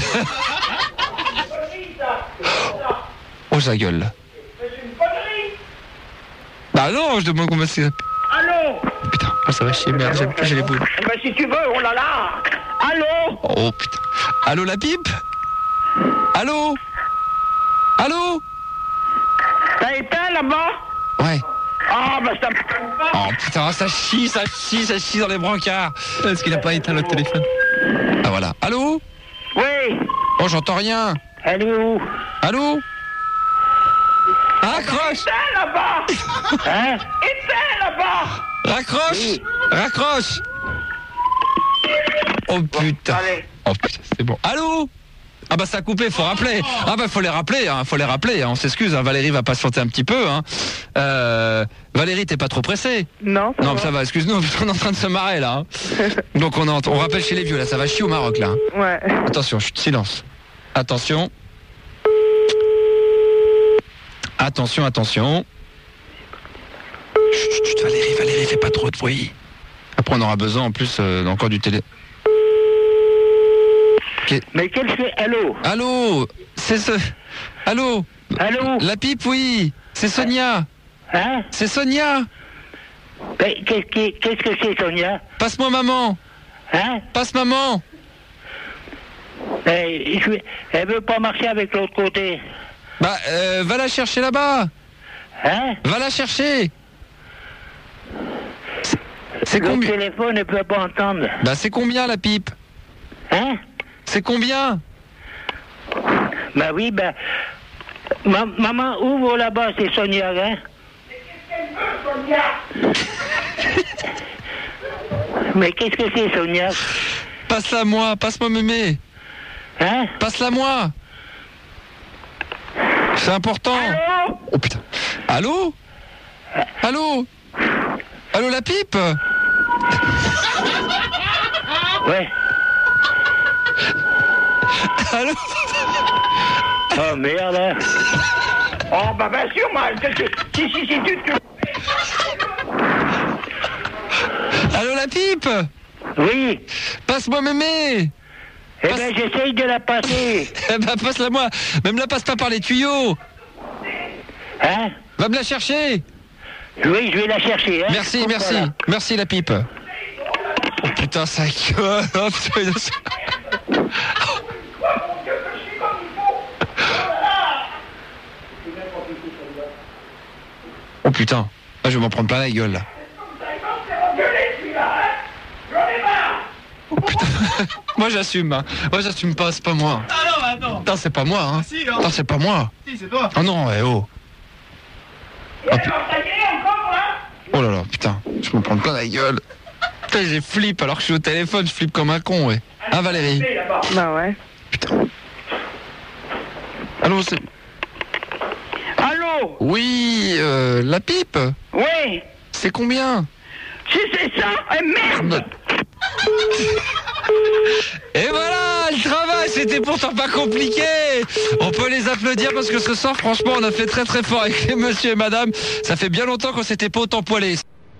Oh, sa gueule. Bah non, je demande combien c'est. Allô? Putain, ça va chier, merde, j'ai les boules. Bah si tu veux, oh là là. Allô? Oh putain. Allô, la pipe? Allô? T'as éteint là-bas? Ouais. Ah bah ça... Oh putain, ça chie dans les brancards. Est-ce qu'il a pas éteint le téléphone? Ah voilà. Allô? Oui. Oh, j'entends rien. Allô? Raccroche. Éteins là-bas. Hein? Éteins là-bas. Raccroche. Oh putain. Allez. Oh putain, c'est bon. Allô? Ah bah ça a coupé, faut rappeler. Ah bah faut les rappeler, on s'excuse, hein. Valérie va patienter un petit peu, hein. Valérie, t'es pas trop pressée? Non, ça va, excuse-nous, parce qu'on est en train de se marrer là, hein. Donc on rappelle chez les vieux, là, ça va chier au Maroc là, hein. Ouais. Attention, silence. Attention, Chut, Valérie, fais pas trop de bruit. Après on aura besoin en plus encore du télé. Mais quel fait? Allô? C'est ce... Allô? La pipe, oui. C'est Sonia. Hein? C'est Sonia. Qu'est-ce que c'est, Sonia? Passe-moi maman. Hein? Passe maman. Elle veut pas marcher avec l'autre côté. Bah, va la chercher là-bas. Hein? Va la chercher. C'est combien? Le téléphone ne peut pas entendre. Bah, c'est combien la pipe? Hein? C'est combien? Bah oui, maman, ouvre là-bas, c'est Sonia, hein? Mais qu'est-ce que c'est, Sonia? Passe-la moi, passe-moi mémé. Hein? Passe-la moi. C'est important. Allô? Oh putain. Allô? Allô, la pipe? Ouais. Allô? Oh merde, hein. Oh bah bien sûr, moi, si tu... Allô, la pipe? Oui. Passe-moi mémé. Eh ben j'essaye de la passer. Eh ben passe-la moi. Même la passe pas par les tuyaux. Hein? Va me la chercher. Oui, je vais la chercher, hein. Merci. Merci la pipe. Oh putain, ça gueule. Oh putain. Oh putain, ah, je vais m'en prendre plein la gueule là. Oh putain, moi j'assume, hein. Moi j'assume pas, c'est pas moi. Ah non, attends. Putain, c'est pas moi, hein. Si, hein. Putain, c'est pas moi. Si, c'est toi. Oh non, oh. Oh là là, putain, je vais m'en prendre plein la gueule. Putain, j'ai flippe alors que je suis au téléphone, je flippe comme un con, ouais. Hein, Valérie? Bah ouais. Putain. Allô, c'est... Allô? Oui, la pipe? Oui. C'est combien? Si c'est ça, merde! Et voilà, le travail, c'était pourtant pas compliqué. On peut les applaudir parce que ce soir, franchement, on a fait très très fort avec les monsieur et madame. Ça fait bien longtemps qu'on s'était pas autant poilé.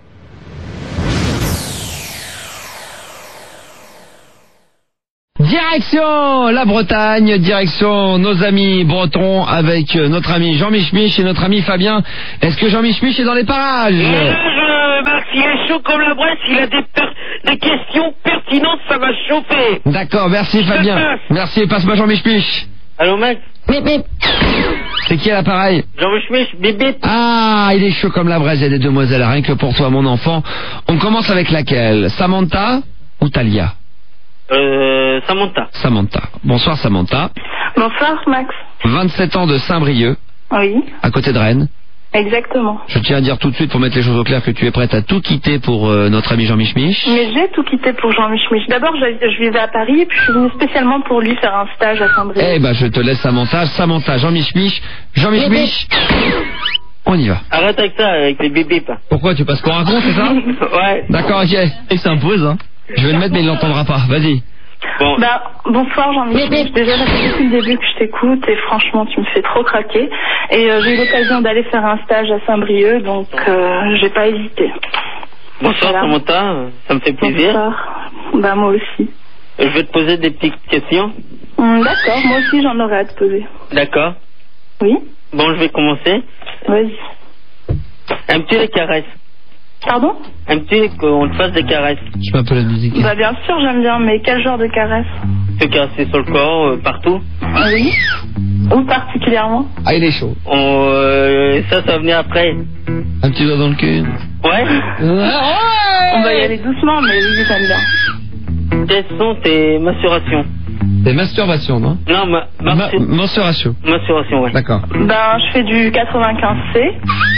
Direction la Bretagne, direction nos amis bretons avec notre ami Jean Mich et notre ami Fabien. Est-ce que Jean Mich est dans les parages? Max, il est chaud comme la Bresse, il a des questions pertinentes, ça va chauffer. D'accord, merci Fabien. Merci, passe-moi Jean Mich. Allô Max? Bip bip. C'est qui à l'appareil? Jean Mich, bip bip. Ah, il est chaud comme la braise, il y a des demoiselles, rien que pour toi mon enfant. On commence avec laquelle? Samantha ou Talia? Samantha. Samantha. Bonsoir Samantha. Bonsoir Max. 27 ans de Saint-Brieuc, Oui, à côté de Rennes. exactement. Je tiens à dire tout de suite pour mettre les choses au clair que tu es prête à tout quitter pour notre ami Jean Mich. Mais j'ai tout quitté pour Jean Mich. D'abord, je vivais à Paris et puis je suis venue spécialement pour lui faire un stage à Saint-Brieuc. Eh ben je te laisse Samantha, Jean Mich. Jean Mich. On y va. Arrête avec ça, avec les bip bip. Pourquoi tu passes pour un con, c'est ça? Ouais. D'accord, ok. Et ça impose, hein. Je vais le mettre mais il l'entendra pas, vas-y. Bon. Bah, bonsoir Jean-Mich. Déjà, ça fait depuis le début que je t'écoute et franchement, tu me fais trop craquer. Et j'ai eu l'occasion d'aller faire un stage à Saint-Brieuc, donc j'ai pas hésité. Bonsoir Voilà. Samantha, ça me fait plaisir. Bonsoir. Bah, moi aussi. Je vais te poser des petites questions. D'accord, moi aussi j'en aurais à te poser. D'accord. Oui. Bon, je vais commencer. Vas-y. Aimes-tu les caresses? Pardon? Aimes-tu qu'on te fasse des caresses? Je mets un peu la musique. Bah, bien sûr, j'aime bien, mais quel genre de caresse? Te caresser sur le corps, partout? Oui. Où particulièrement? Ah, il est chaud. Ça va venir après. Un petit doigt dans le cul. Ouais? On va y aller doucement, mais oui, j'aime bien. Quelles sont tes mensurations? Des masturbations, non? Non, Mensuration. Mensuration, ouais. D'accord. Ben, je fais du 95C.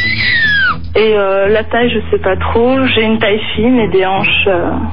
Et la taille, je sais pas trop. J'ai une taille fine et des hanches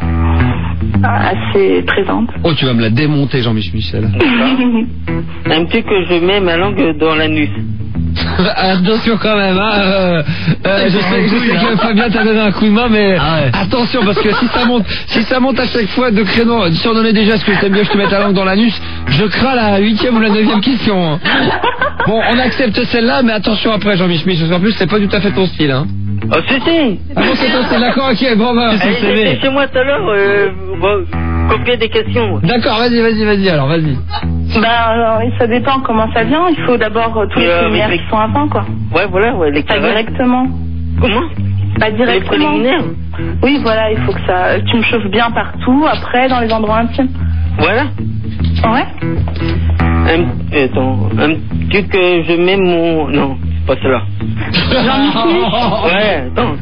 assez présentes. Oh, tu vas me la démonter, Jean-Mich Michel. Aimes-tu que je mets ma langue dans l'anus? Attention quand même, hein. Je sais que Fabien t'a donné un coup de main, mais attention parce que si ça monte à chaque fois de créneau, surnommer déjà ce que t'aimes bien que je te mette la langue dans l'anus, je crains la 8e ou la 9e question. Bon, on accepte celle-là, mais attention après, Jean-Mich, parce qu'en plus c'est pas tout à fait ton style, hein. Oh, si. Ah bon, c'est ton style, d'accord, ok, bon bah. J'étais chez moi tout à l'heure, copier des questions. D'accord, vas-y, alors, vas-y. Bah, alors, ça dépend comment ça vient. Il faut d'abord tous les préliminaires qui sont avant, quoi. Ouais, voilà, ouais, les Pas caresses. directement. Comment? Pas directement. Les préliminaires? Oui, voilà, il faut que tu me chauffes bien partout, après, dans les endroits intimes. Voilà. Ouais. Attends, aimes-tu que je mets mon... Non, c'est pas cela. Ouais, attends.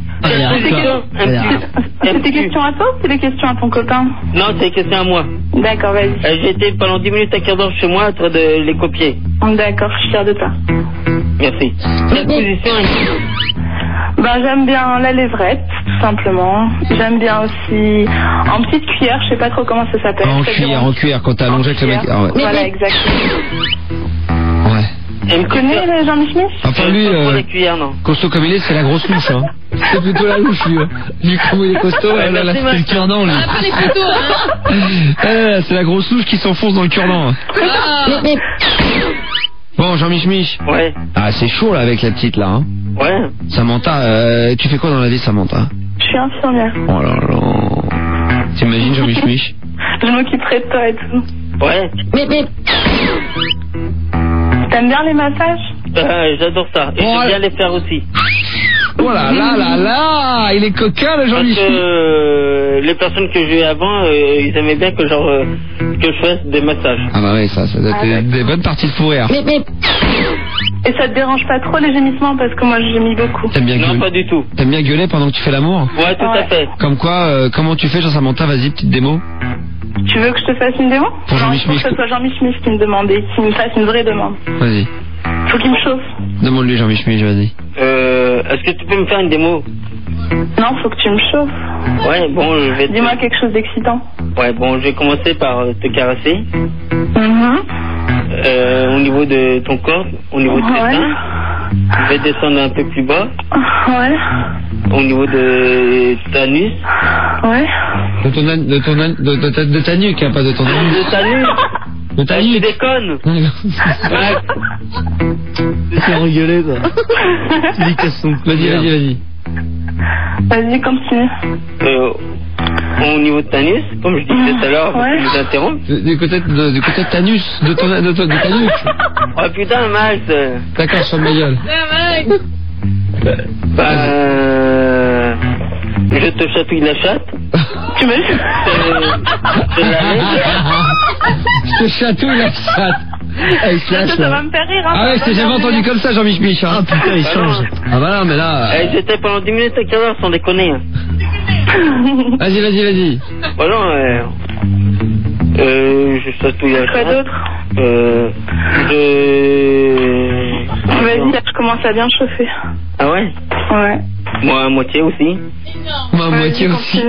C'est des questions à toi ou c'est des questions à ton copain? Non, c'est des questions à moi. D'accord, vas-y. J'ai été pendant 10 minutes à quart d'heure chez moi en train de les copier. D'accord, je suis fière de toi. Merci. Quelle position Ben, j'aime bien la levrette, tout simplement. J'aime bien aussi en petite cuillère, je sais pas trop comment ça s'appelle. En cuillère, quand t'as allongé avec le mec. Ah ouais. Voilà, exactement. Ouais. Tu connais Jean-Mich? Enfin lui, costaud comme il est, c'est la grosse louche, hein. C'est plutôt la louche, lui. Lui, comme il est costaud, c'est le cure-dent, lui. Ah, pas les photos, hein. C'est la grosse louche qui s'enfonce dans le cure-dent. Bon, Jean-Mich. Ouais. Ah, c'est chaud, là, avec la petite, là, hein. Ouais. Samantha, tu fais quoi dans la vie, Samantha? Je suis infirmière. Oh là là. T'imagines, Jean-Mich? Je m'occuperai de toi et tout. Ouais. T'aimes bien les massages? J'adore ça. Et j'aime bien les faire aussi. Oh là là, il est coquin, le Jean-Mich. Parce que les personnes que j'ai eu avant, ils aimaient bien que je fasse des massages. Ah bah oui, ça doit être des bonnes parties de fou rire. Et ça te dérange pas trop les gémissements parce que moi je gémis beaucoup. T'aimes bien gueuler? Non, pas du tout. T'aimes bien gueuler pendant que tu fais l'amour? Ouais, tout à fait. Comme quoi, comment tu fais, Jean-Samantha? Vas-y, petite démo. Tu veux que je te fasse une démo? Pour Jean-Mich. Non, il faut que ce soit Jean-Mich qui me demande et qu'il me fasse une vraie demande. Vas-y. Faut qu'il me chauffe. Demande-lui, Jean-Mich, vas-y. Est-ce que tu peux me faire une démo? Non, faut que tu me chauffes. Ouais, bon, je vais... Dis-moi quelque chose d'excitant. Ouais, bon, je vais commencer par te caresser. Au niveau de ton corps, au niveau de tes seins. Je vais descendre un peu plus bas. Ouais. Au niveau de ta nuque. Ouais. De ta nuque, hein, pas de ton anus. De ta nuque. De ta Tu nuque. déconnes. C'est rigolé, ça. Tu dis qu'elles sont... Vas-y. Vas-y, continue. Au niveau de ta nuque, comme je disais tout à l'heure, Ouais. tu nous interrompes. Du côté de ta nuque, de ta nuque. Oh putain, Max. D'accord, je ferme ma gueule. Je te chatouille la chatte. Tu me... Je te chatouille la chatte. Ah, il se lâche, Ça là. va me faire rire. Hein, Ah ouais, je t'ai jamais entendu comme ça, Jean-Mich Mich. Hein. Ah putain, il change. Ah bah non, mais là... J'étais pendant 10 minutes à 15 heures sans déconner. Vas-y. Voilà, je chatouille la chatte. Quoi d'autre Vas-y, je commence à bien chauffer. Ah ouais? Ouais. Moi, à moitié aussi. Moi, à moitié aussi.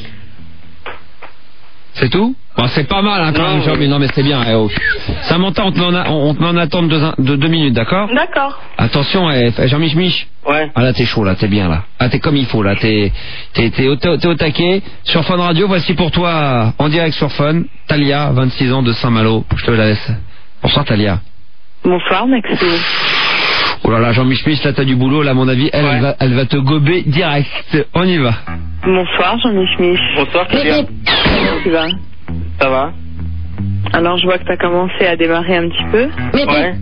C'est tout? Bon, c'est pas mal, hein, quand même, Jean, mais non, mais c'est bien. Oh. Samantha, on te met en attente de 2 minutes, d'accord? D'accord. Attention, Jean-Mich Mich. Ouais. Ah là, t'es chaud, là, t'es bien, là. Ah, t'es comme il faut, là. T'es au taquet. Sur Fun Radio, voici pour toi, en direct sur Fun, Talia, 26 ans, de Saint-Malo. Je te la laisse. Bonsoir, Talia. Bonsoir, Maxime. Oh là là, Jean-Mich Mich, là, t'as du boulot. Là, à mon avis, elle va te gober direct. On y va. Bonsoir, Jean-Mich Mich. Bonsoir, Talia. Comment tu vas? Ça va? Alors, je vois que t'as commencé à démarrer un petit peu. Ouais.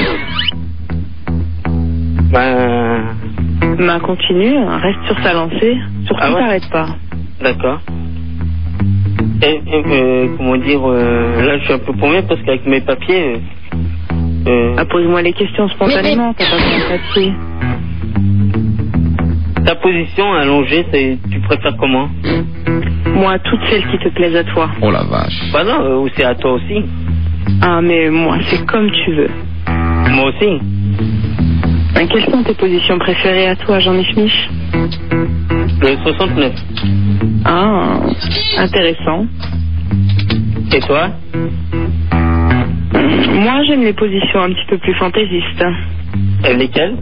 Continue, reste sur ta lancée. Surtout, t'arrête pas. D'accord. Comment dire, là, je suis un peu paumé parce qu'avec mes papiers... Pose-moi les questions spontanément, t'as pas besoin de papier. Ta position allongée, tu préfères comment? Moi, toutes celles qui te plaisent à toi. Oh la vache. Bah non, c'est à toi aussi. Ah, mais moi, c'est comme tu veux. Moi aussi. Quelles sont tes positions préférées à toi, Jean-Mich Mich? Le 69. Ah, intéressant. Et toi? Moi, j'aime les positions un petit peu plus fantaisistes. Et lesquelles?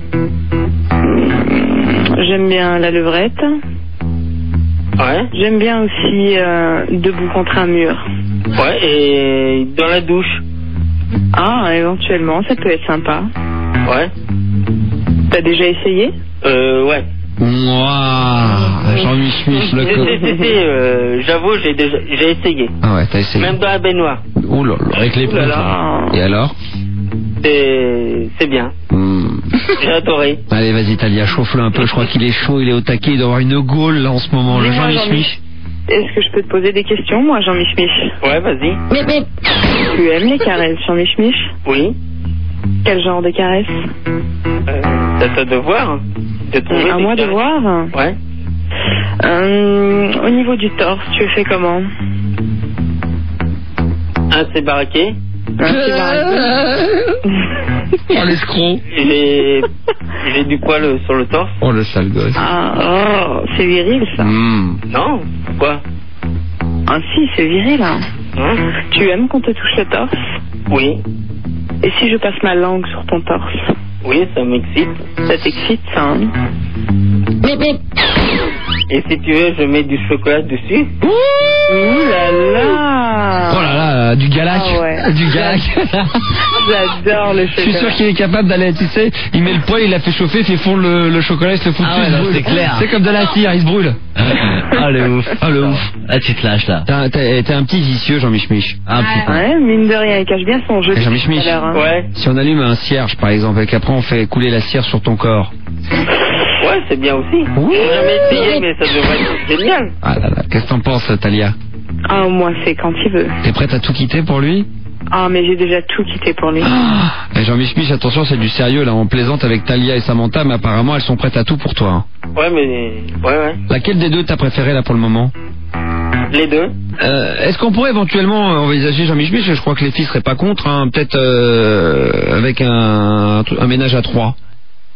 J'aime bien la levrette. Ouais. J'aime bien aussi debout contre un mur. Ouais, et dans la douche? Ah, éventuellement, ça peut être sympa. Ouais. T'as déjà essayé? Ouais. Mouah, Jean-Mich Mich, le con. J'avoue, j'ai essayé. Ah ouais, t'as essayé. Même dans la baignoire. Ouh là là. Avec les plats. Et alors? C'est bien. J'ai adoré. Allez, vas-y, Talia, chauffe-le un peu. Je crois qu'il est chaud, il est au taquet. Il doit avoir une gaule là en ce moment. Le Jean-Mich Mich. Est-ce que je peux te poser des questions, moi, Jean-Mich Mich? Ouais, vas-y. Tu aimes les caresses, Jean-Mich Mich? Oui. Quel genre de caresses? C'est à toi de voir. À moi de voir? Ouais. Au niveau du torse, tu le fais comment? C'est baraqué. C'est baraqué. Oh, l'escroc. J'ai du poil sur le torse. Oh, le sale gosse. Ah, c'est viril, ça. Non, pourquoi? Ah si, c'est viril, hein. Tu aimes qu'on te touche le torse? Oui. Et si je passe ma langue sur ton torse? Oui, ça m'excite. Ça t'excite, ça, hein? Et si tu veux, je mets du chocolat dessus. Ouh là là! Oh là là, du galac. Ah ouais. Du galac. J'adore le chocolat. Je suis sûr qu'il est capable d'aller, tu sais, il met le poêle, il l'a fait chauffer, il fait fondre le chocolat, il se le fout dessus, il se brûle. C'est clair. C'est comme de la cire, il se brûle. Ah le ouf. Ah le ouf. Ah tu te lâches là. T'es un petit vicieux, Jean-Mich Mich. Ah putain. Ouais, mine de rien, il cache bien son jeu. Jean-Mich Mich. Ouais. Si on allume un cierge par exemple, et qu'après on fait couler la cire sur ton corps. Ouais, c'est bien aussi. J'ai jamais essayé, mais ça devrait être génial. Ah là là, qu'est-ce que t'en penses, Talia? Ah, moi, c'est quand il veut. T'es prête à tout quitter pour lui? Ah, mais j'ai déjà tout quitté pour lui. Jean-Mich Mich, attention, c'est du sérieux là, on plaisante avec Talia et Samantha, mais apparemment elles sont prêtes à tout pour toi. Hein. Ouais, mais... Ouais. Laquelle des deux t'as préféré là pour le moment? Les deux. Est-ce qu'on pourrait éventuellement envisager, Jean-Mich Mich, je crois que les filles seraient pas contre, hein, peut-être avec un ménage à 3?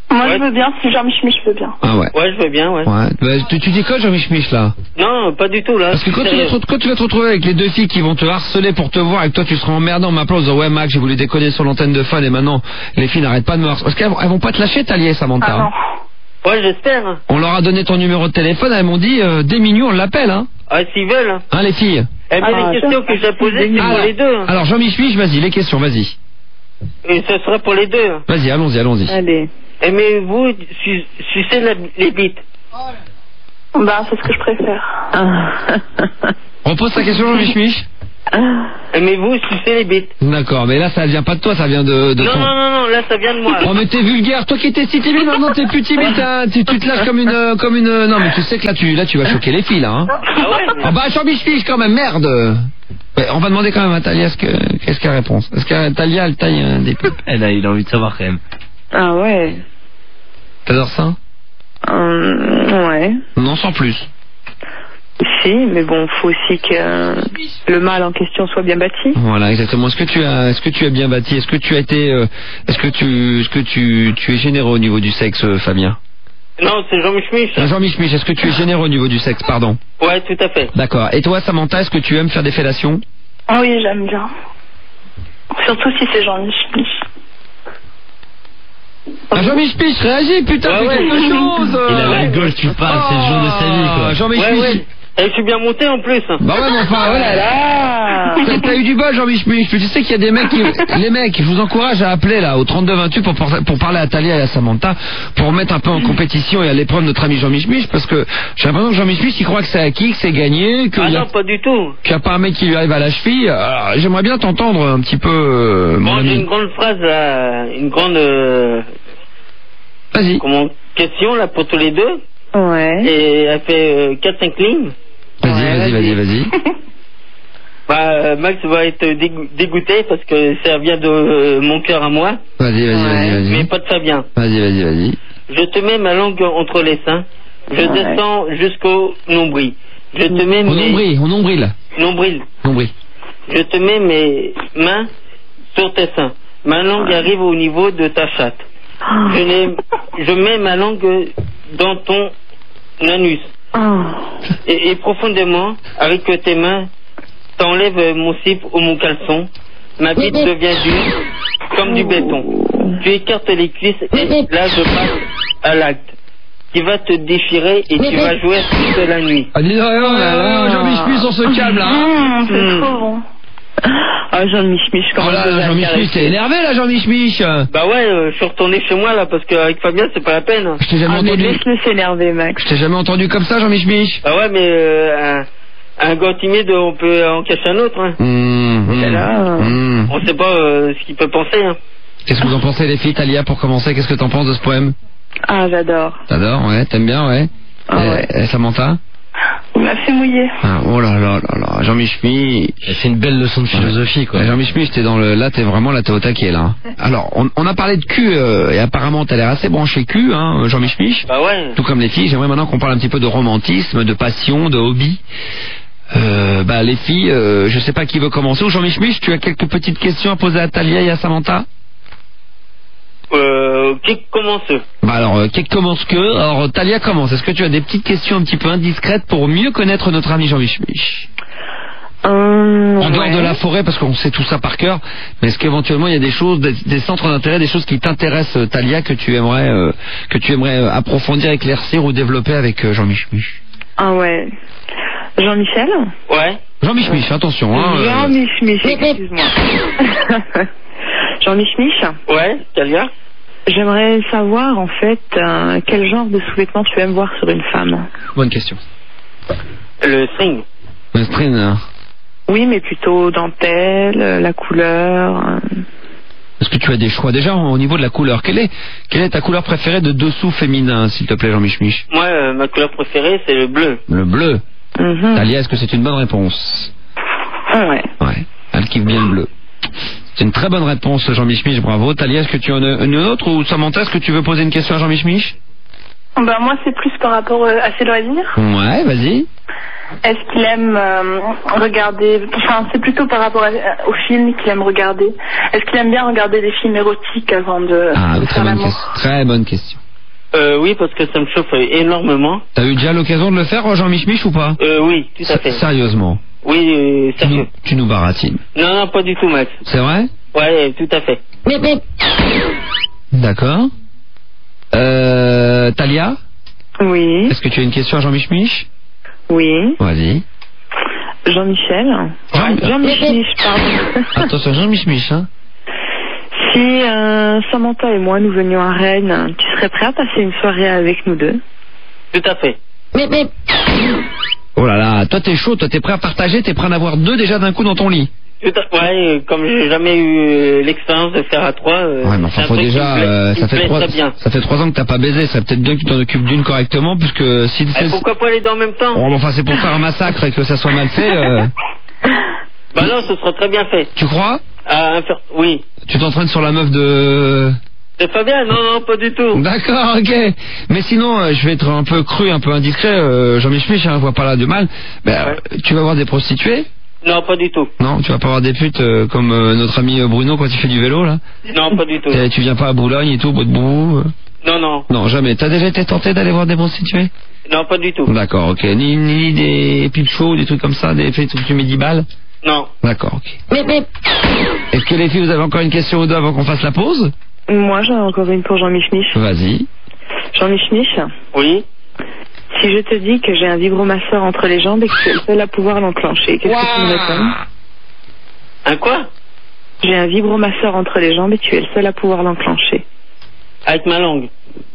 Moi, je veux bien. Si Jean-Mich, je veux bien. Ah ouais. Ouais, je veux bien, ouais. Bah, tu dis quoi, Jean-Mich là? Non, pas du tout, là. Parce que quand tu vas te retrouver avec les deux filles qui vont te harceler pour te voir et que toi tu seras emmerdant en m'appelant en disant ouais Max, j'ai voulu déconner sur l'antenne de Fun et maintenant les filles n'arrêtent pas de me harceler. Parce qu'elles vont pas te lâcher, Talia et Samantha. Ah non. Ouais, j'espère. On leur a donné ton numéro de téléphone, elles m'ont dit dès minuit on l'appelle, hein. Ah, s'ils veulent. Hein, les filles. Eh bien, les questions que j'ai posées, c'est pour les deux. Alors Jean-Mich, vas-y, les questions, vas-y. Et ce serait pour les deux. Vas-y, allons-y. Allez. Aimez-vous sucer les bites? Bah, c'est ce que je préfère. Repose ta question, Jean-Mich. Aimez-vous sucer les bites? D'accord, mais là ça vient pas de toi, ça vient de non, ton... non, là ça vient de moi. Oh mais t'es vulgaire, toi qui étais si timide, maintenant t'es plus timide, hein. tu te lâches comme une... Non mais tu sais que là tu vas choquer les filles là, hein. Ah ouais? Oh bah Jean-Mich quand même, merde. Ouais, on va demander quand même à Talia qu'est-ce qu'elle répond. Est-ce que Talia elle taille des pipes? Il a envie de savoir quand même. Ah ouais. T'adores ça? Ouais. Non, sans plus. Si, mais bon, faut aussi que le mâle en question soit bien bâti. Voilà, exactement. Est-ce que tu as bien bâti? Est-ce que tu as été, est-ce que tu es généreux au niveau du sexe, Fabien? Non, c'est Jean-Mich. Jean-Mich, est-ce que tu es généreux au niveau du sexe, pardon? Ouais, tout à fait. D'accord. Et toi, Samantha, est-ce que tu aimes faire des fellations? Oui, j'aime bien. Surtout si c'est Jean-Mich. Ah, Jean-Mich, réagis, putain, fais quelque chose. Il a la gauche, tu parles, c'est le jour de sa vie, quoi. Jean-Mich. Ouais. Et je suis bien monté en plus. Bah ouais, mais enfin, oh là là. T'as eu du bol, Jean-Mich. Tu sais qu'il y a des mecs les mecs, je vous encourage à appeler là au 3228 pour parler à Talia et à Samantha, pour mettre un peu en compétition et à l'épreuve notre ami Jean-Mich, parce que j'ai l'impression que Jean-Mich il croit que c'est acquis, que c'est gagné, que non, pas du tout. Qu'il n'y a pas un mec qui lui arrive à la cheville. Alors, j'aimerais bien t'entendre un petit peu. Bon, j'ai une grande phrase là, une grande. Vas-y. Question là pour tous les deux. Ouais. Et elle fait 4-5 lignes. Vas-y. Bah, Max va être dégoûté parce que ça vient de mon cœur à moi. Vas-y. Mais pas de Fabien. Vas-y. Je te mets ma langue entre les seins. Je descends jusqu'au nombril. Je te mets au nombril. Nombril. Je te mets mes mains sur tes seins. Ma langue arrive au niveau de ta chatte. Je mets ma langue dans ton anus. Et profondément, avec tes mains, t'enlèves mon slip ou mon caleçon. Ma bite devient dure, comme du béton. Tu écartes les cuisses et là je passe à l'acte. Qui va te déchirer et tu vas jouer toute la nuit. Ah, dis donc, Jean-Mich, on se calme là. C'est trop bon. Ah, Jean-Mich, comment Jean-Mich, t'es énervé là, Jean-Mich. Bah ouais, je suis retourné chez moi là parce qu'avec Fabien c'est pas la peine. Je t'ai jamais entendu. Laisse-le s'énerver, Max. Je t'ai jamais entendu comme ça, Jean-Mich. Bah ouais, mais un gars timide, on peut en cacher un autre. Hein. On sait pas ce qu'il peut penser. Hein. Qu'est-ce que vous en pensez les filles, Talia, pour commencer? Qu'est-ce que t'en penses de ce poème? Ah, j'adore. T'adores, ouais, t'aimes bien, ouais. Et Samantha? On m'a fait mouiller. Ah, oh là là, Jean-Mich. C'est une belle leçon de philosophie, quoi. Jean-Mich, t'es là, t'es au taquet, là. Alors, on a parlé de cul, et apparemment t'as l'air assez branché cul, hein, Jean-Mich. Bah ouais. Tout comme les filles, j'aimerais maintenant qu'on parle un petit peu de romantisme, de passion, de hobby. Bah, les filles, je sais pas qui veut commencer. Ou Jean-Mich, tu as quelques petites questions à poser à Talia et à Samantha? Qui commence? Bah alors, qui commence que? Alors, Talia commence. Est-ce que tu as des petites questions un petit peu indiscrètes pour mieux connaître notre ami Jean-Mich? En dehors de la forêt, parce qu'on sait tout ça par cœur, mais est-ce qu'éventuellement il y a des choses, des centres d'intérêt, des choses qui t'intéressent, Talia, que tu aimerais approfondir, éclaircir ou développer avec Jean-Mich? Ah ouais. Jean-Michel? Ouais. Jean-Mich, attention. Hein, Jean-Mich, excuse-moi. Jean-Mich. Ouais, Talia. J'aimerais savoir en fait quel genre de sous-vêtements tu aimes voir sur une femme. Bonne question. Le string. Le string. Oui, mais plutôt dentelle, la couleur. Est-ce que tu as des choix déjà au niveau de la couleur? Quelle est ta couleur préférée de dessous féminin, s'il te plaît, Jean-Mich? Moi, ma couleur préférée, c'est le bleu. Le bleu. Talia, est-ce que c'est une bonne réponse? Ouais. Elle kiffe bien le bleu. C'est une très bonne réponse, Jean-Mich, bravo. Talia, est-ce que tu en as une autre, ou Samantha, est-ce que tu veux poser une question à Jean-Mich? Bah moi c'est plus par rapport à ses loisirs. Ouais, vas-y. Est-ce qu'il aime regarder, enfin c'est plutôt par rapport au film qu'il aime regarder. Est-ce qu'il aime bien regarder des films érotiques avant de faire l'amour? Très bonne question. Oui, parce que ça me chauffe énormément. T'as eu déjà l'occasion de le faire, Jean Mich ou pas? Oui, tout à fait. Sérieusement? Oui, sérieux. Tu nous baratines. Non, pas du tout, Max. C'est vrai? Ouais, tout à fait. D'accord. Talia? Oui. Est-ce que tu as une question à Jean Mich? Oui. Vas-y. Jean-Michel. Jean-Mich, pardon. Attention, Jean Mich, hein. Si Samantha et moi nous venions à Rennes, tu serais prêt à passer une soirée avec nous deux? Tout à fait. Oh là là, toi t'es chaud, toi t'es prêt à partager, t'es prêt à en avoir deux déjà d'un coup dans ton lit. Ouais, comme j'ai jamais eu l'expérience de faire à trois. Ouais, mais enfin faut déjà, ça fait 3 ans que t'as pas baisé, ça serait peut-être bien que tu t'en occupes d'une correctement, puisque si... pourquoi pas les deux en même temps? Oh, enfin c'est pour faire un massacre et que ça soit mal fait. Bah non, ce sera très bien fait. Tu crois? Oui. Tu t'entraînes sur la meuf de... C'est pas bien, non, pas du tout. D'accord, ok. Mais sinon, je vais être un peu cru, un peu indiscret, Jean Mich, je vois pas là de mal. Tu vas voir des prostituées? Non, pas du tout. Non, tu vas pas voir des putes comme notre ami Bruno quand il fait du vélo, là? Non, pas du tout. Tu viens pas à Boulogne et tout, bout de bout? Non. Non, jamais. T'as déjà été tenté d'aller voir des prostituées? Non, pas du tout. D'accord, ok. Ni des pipe shows, des trucs comme ça, des faits où tu mets 10 balles? Non. D'accord, ok. Est-ce que les filles, vous avez encore une question ou deux avant qu'on fasse la pause? Moi, j'en ai encore une pour Jean Mich. Vas-y. Jean Mich. Oui. Si je te dis que j'ai un vibromasseur entre les jambes et que tu es le seul à pouvoir l'enclencher, qu'est-ce que tu me réponds? Un quoi? J'ai un vibromasseur entre les jambes et tu es le seul à pouvoir l'enclencher. Avec ma langue.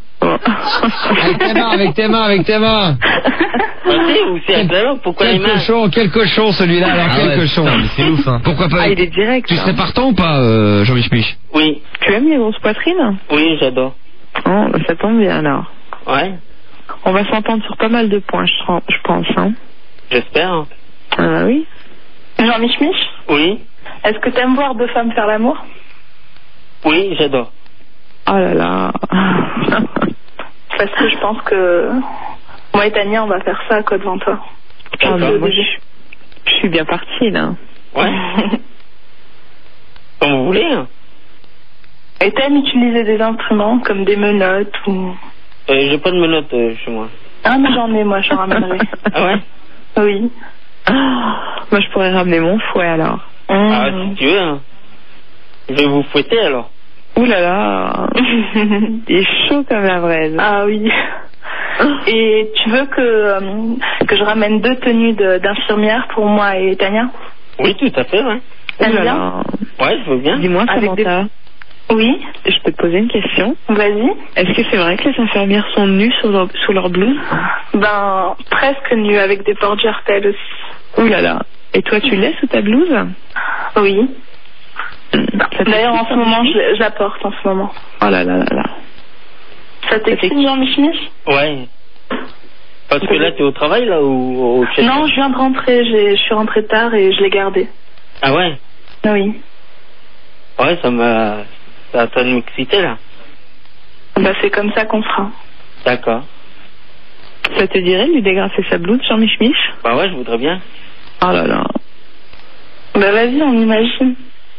Avec tes mains. Ou c'est avec la langue, pourquoi les mains? Quel cochon celui-là, alors quel cochon. C'est ouf, hein. Pourquoi pas? Il est direct. Tu serais partant ou pas, Jean Mich? Oui. Tu aimes les grosses poitrines? Oui, j'adore. Oh, ça tombe bien alors. Ouais. On va s'entendre sur pas mal de points, je pense, hein. J'espère. Ah oui. Jean Mich? Oui. Est-ce que t'aimes voir deux femmes faire l'amour? Oui, j'adore. Oh là là. Parce que je pense que moi et Tania, on va faire ça à Côte devant toi. Moi, je suis bien partie, là. Ouais. Comme vous voulez. Hein. Et t'aimes utiliser des instruments comme des menottes ou... J'ai pas de menottes chez moi. Ah, mais j'en ai, moi, je ramènerai. Ah ouais? Oui. Moi, je pourrais ramener mon fouet, alors. Ah, si tu veux, hein. Je vais vous fouetter, alors. Ouh là là. Il est chaud comme la braise. Ah oui. Et tu veux que je ramène 2 tenues d'infirmière pour moi et Tania? Oui, tout à fait, ouais. T'aimes bien? Ouais, je veux bien. Dis-moi, Samantha. Oui. Je peux te poser une question? Vas-y. Est-ce que c'est vrai que les infirmières sont nues sous leur blouse? Ben, presque nues, avec des portes jartelles aussi. Ouh là là. Et toi, tu l'es sous ta blouse? Oui. D'ailleurs, en ce moment, je la porte en ce moment. Oh là là là là. Ça t'excite, Jean Mich? Ouais. Parce que là, t'es au travail, là, ou au chef? Non, je viens de rentrer. Je suis rentrée tard et je l'ai gardé. Ah ouais? Oui. Ouais, ça a de m'exciter, là. Bah, c'est comme ça qu'on fera. D'accord. Ça te dirait de lui dégrafer sa blouse, Jean Mich? Bah ouais, je voudrais bien. Oh là là. Bah vas-y, on imagine.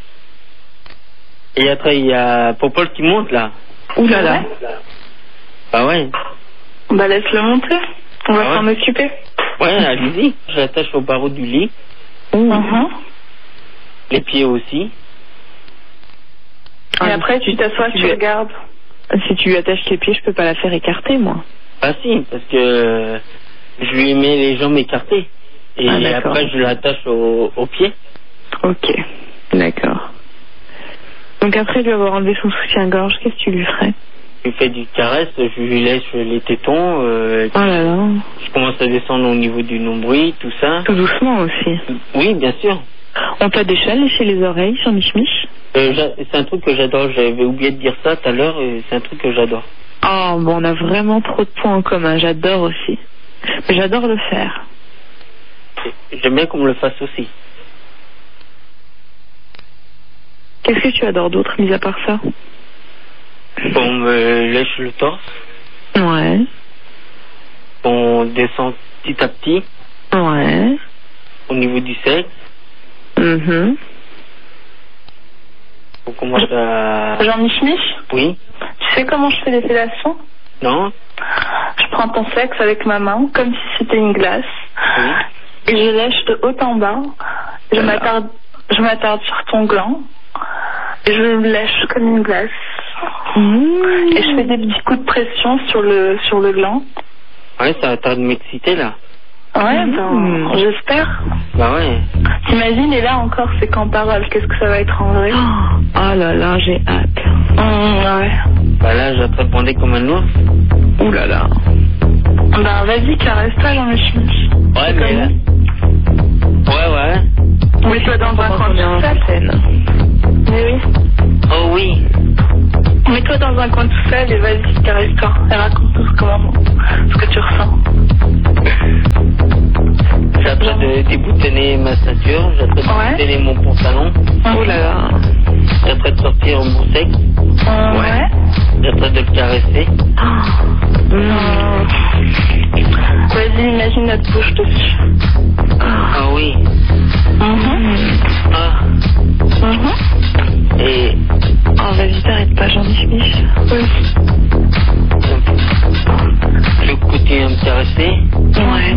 Et après, il y a Popol qui monte, là. Ouh là là. Bah ouais. Bah laisse-le monter. On va s'en occuper. Ouais, allez-y. Je l'attache au barreau du lit. Les pieds aussi. Et après, tu t'assois, tu regardes. Si tu lui attaches les pieds, je peux pas la faire écarter, moi. Bah si, parce que je lui mets les jambes écartées. Et après, je l'attache aux pieds. Ok, d'accord. Donc après lui avoir enlevé son soutien-gorge, qu'est-ce que tu lui ferais? Je lui fais du caresse, je lui laisse les tétons. Oh là là. Je commence à descendre au niveau du nombril, tout ça. Tout doucement aussi. Oui, bien sûr. On t'a déjà léché les oreilles, Jean Mich? C'est un truc que j'adore, j'avais oublié de dire ça tout à l'heure, c'est un truc que j'adore. Oh, bon, on a vraiment trop de points en commun, j'adore aussi. Mais j'adore le faire. J'aime bien qu'on me le fasse aussi. Qu'est-ce que tu adores d'autre, mis à part ça? On me lèche le torse. Ouais. On descend petit à petit. Ouais. Au niveau du sexe. On commence à... Jean-Mich, Oui. tu sais comment je fais l'épilation? Non. Je prends ton sexe avec ma main, comme si c'était une glace. Oui. Et je lèche de haut en bas. Je m'attarde sur ton gland. Et je le lèche comme une glace. Et je fais des petits coups de pression sur le gland. Ouais, ça va tarder de m'exciter là. Ouais, ben, j'espère. Bah ouais. T'imagines, et là encore, c'est qu'en parole, qu'est-ce que ça va être en vrai? Oh là là, j'ai hâte. Ouais. Bah là, je vais te répondre comme un ours. Ouh là là. Ben vas-y, caresse-toi, Jean-Mich. Ouais, mais là... Ouais. Mets-toi dans un coin tout seul. Mais oui. Oh oui. Mets-toi dans un coin tout seul et vas-y, caresse-toi. Et raconte-nous ce que tu ressens. J'attends de déboutonner ma ceinture, j'attends de déboutonner mon pantalon. Oh là là. J'attends de sortir mon sexe. Ouais. J'attends de le caresser. Vas-y, imagine notre bouche dessus. Ah oui. Et... Oh, vas-y, t'arrêtes pas, Jean-Mich. Oui. Je continue à me caresser.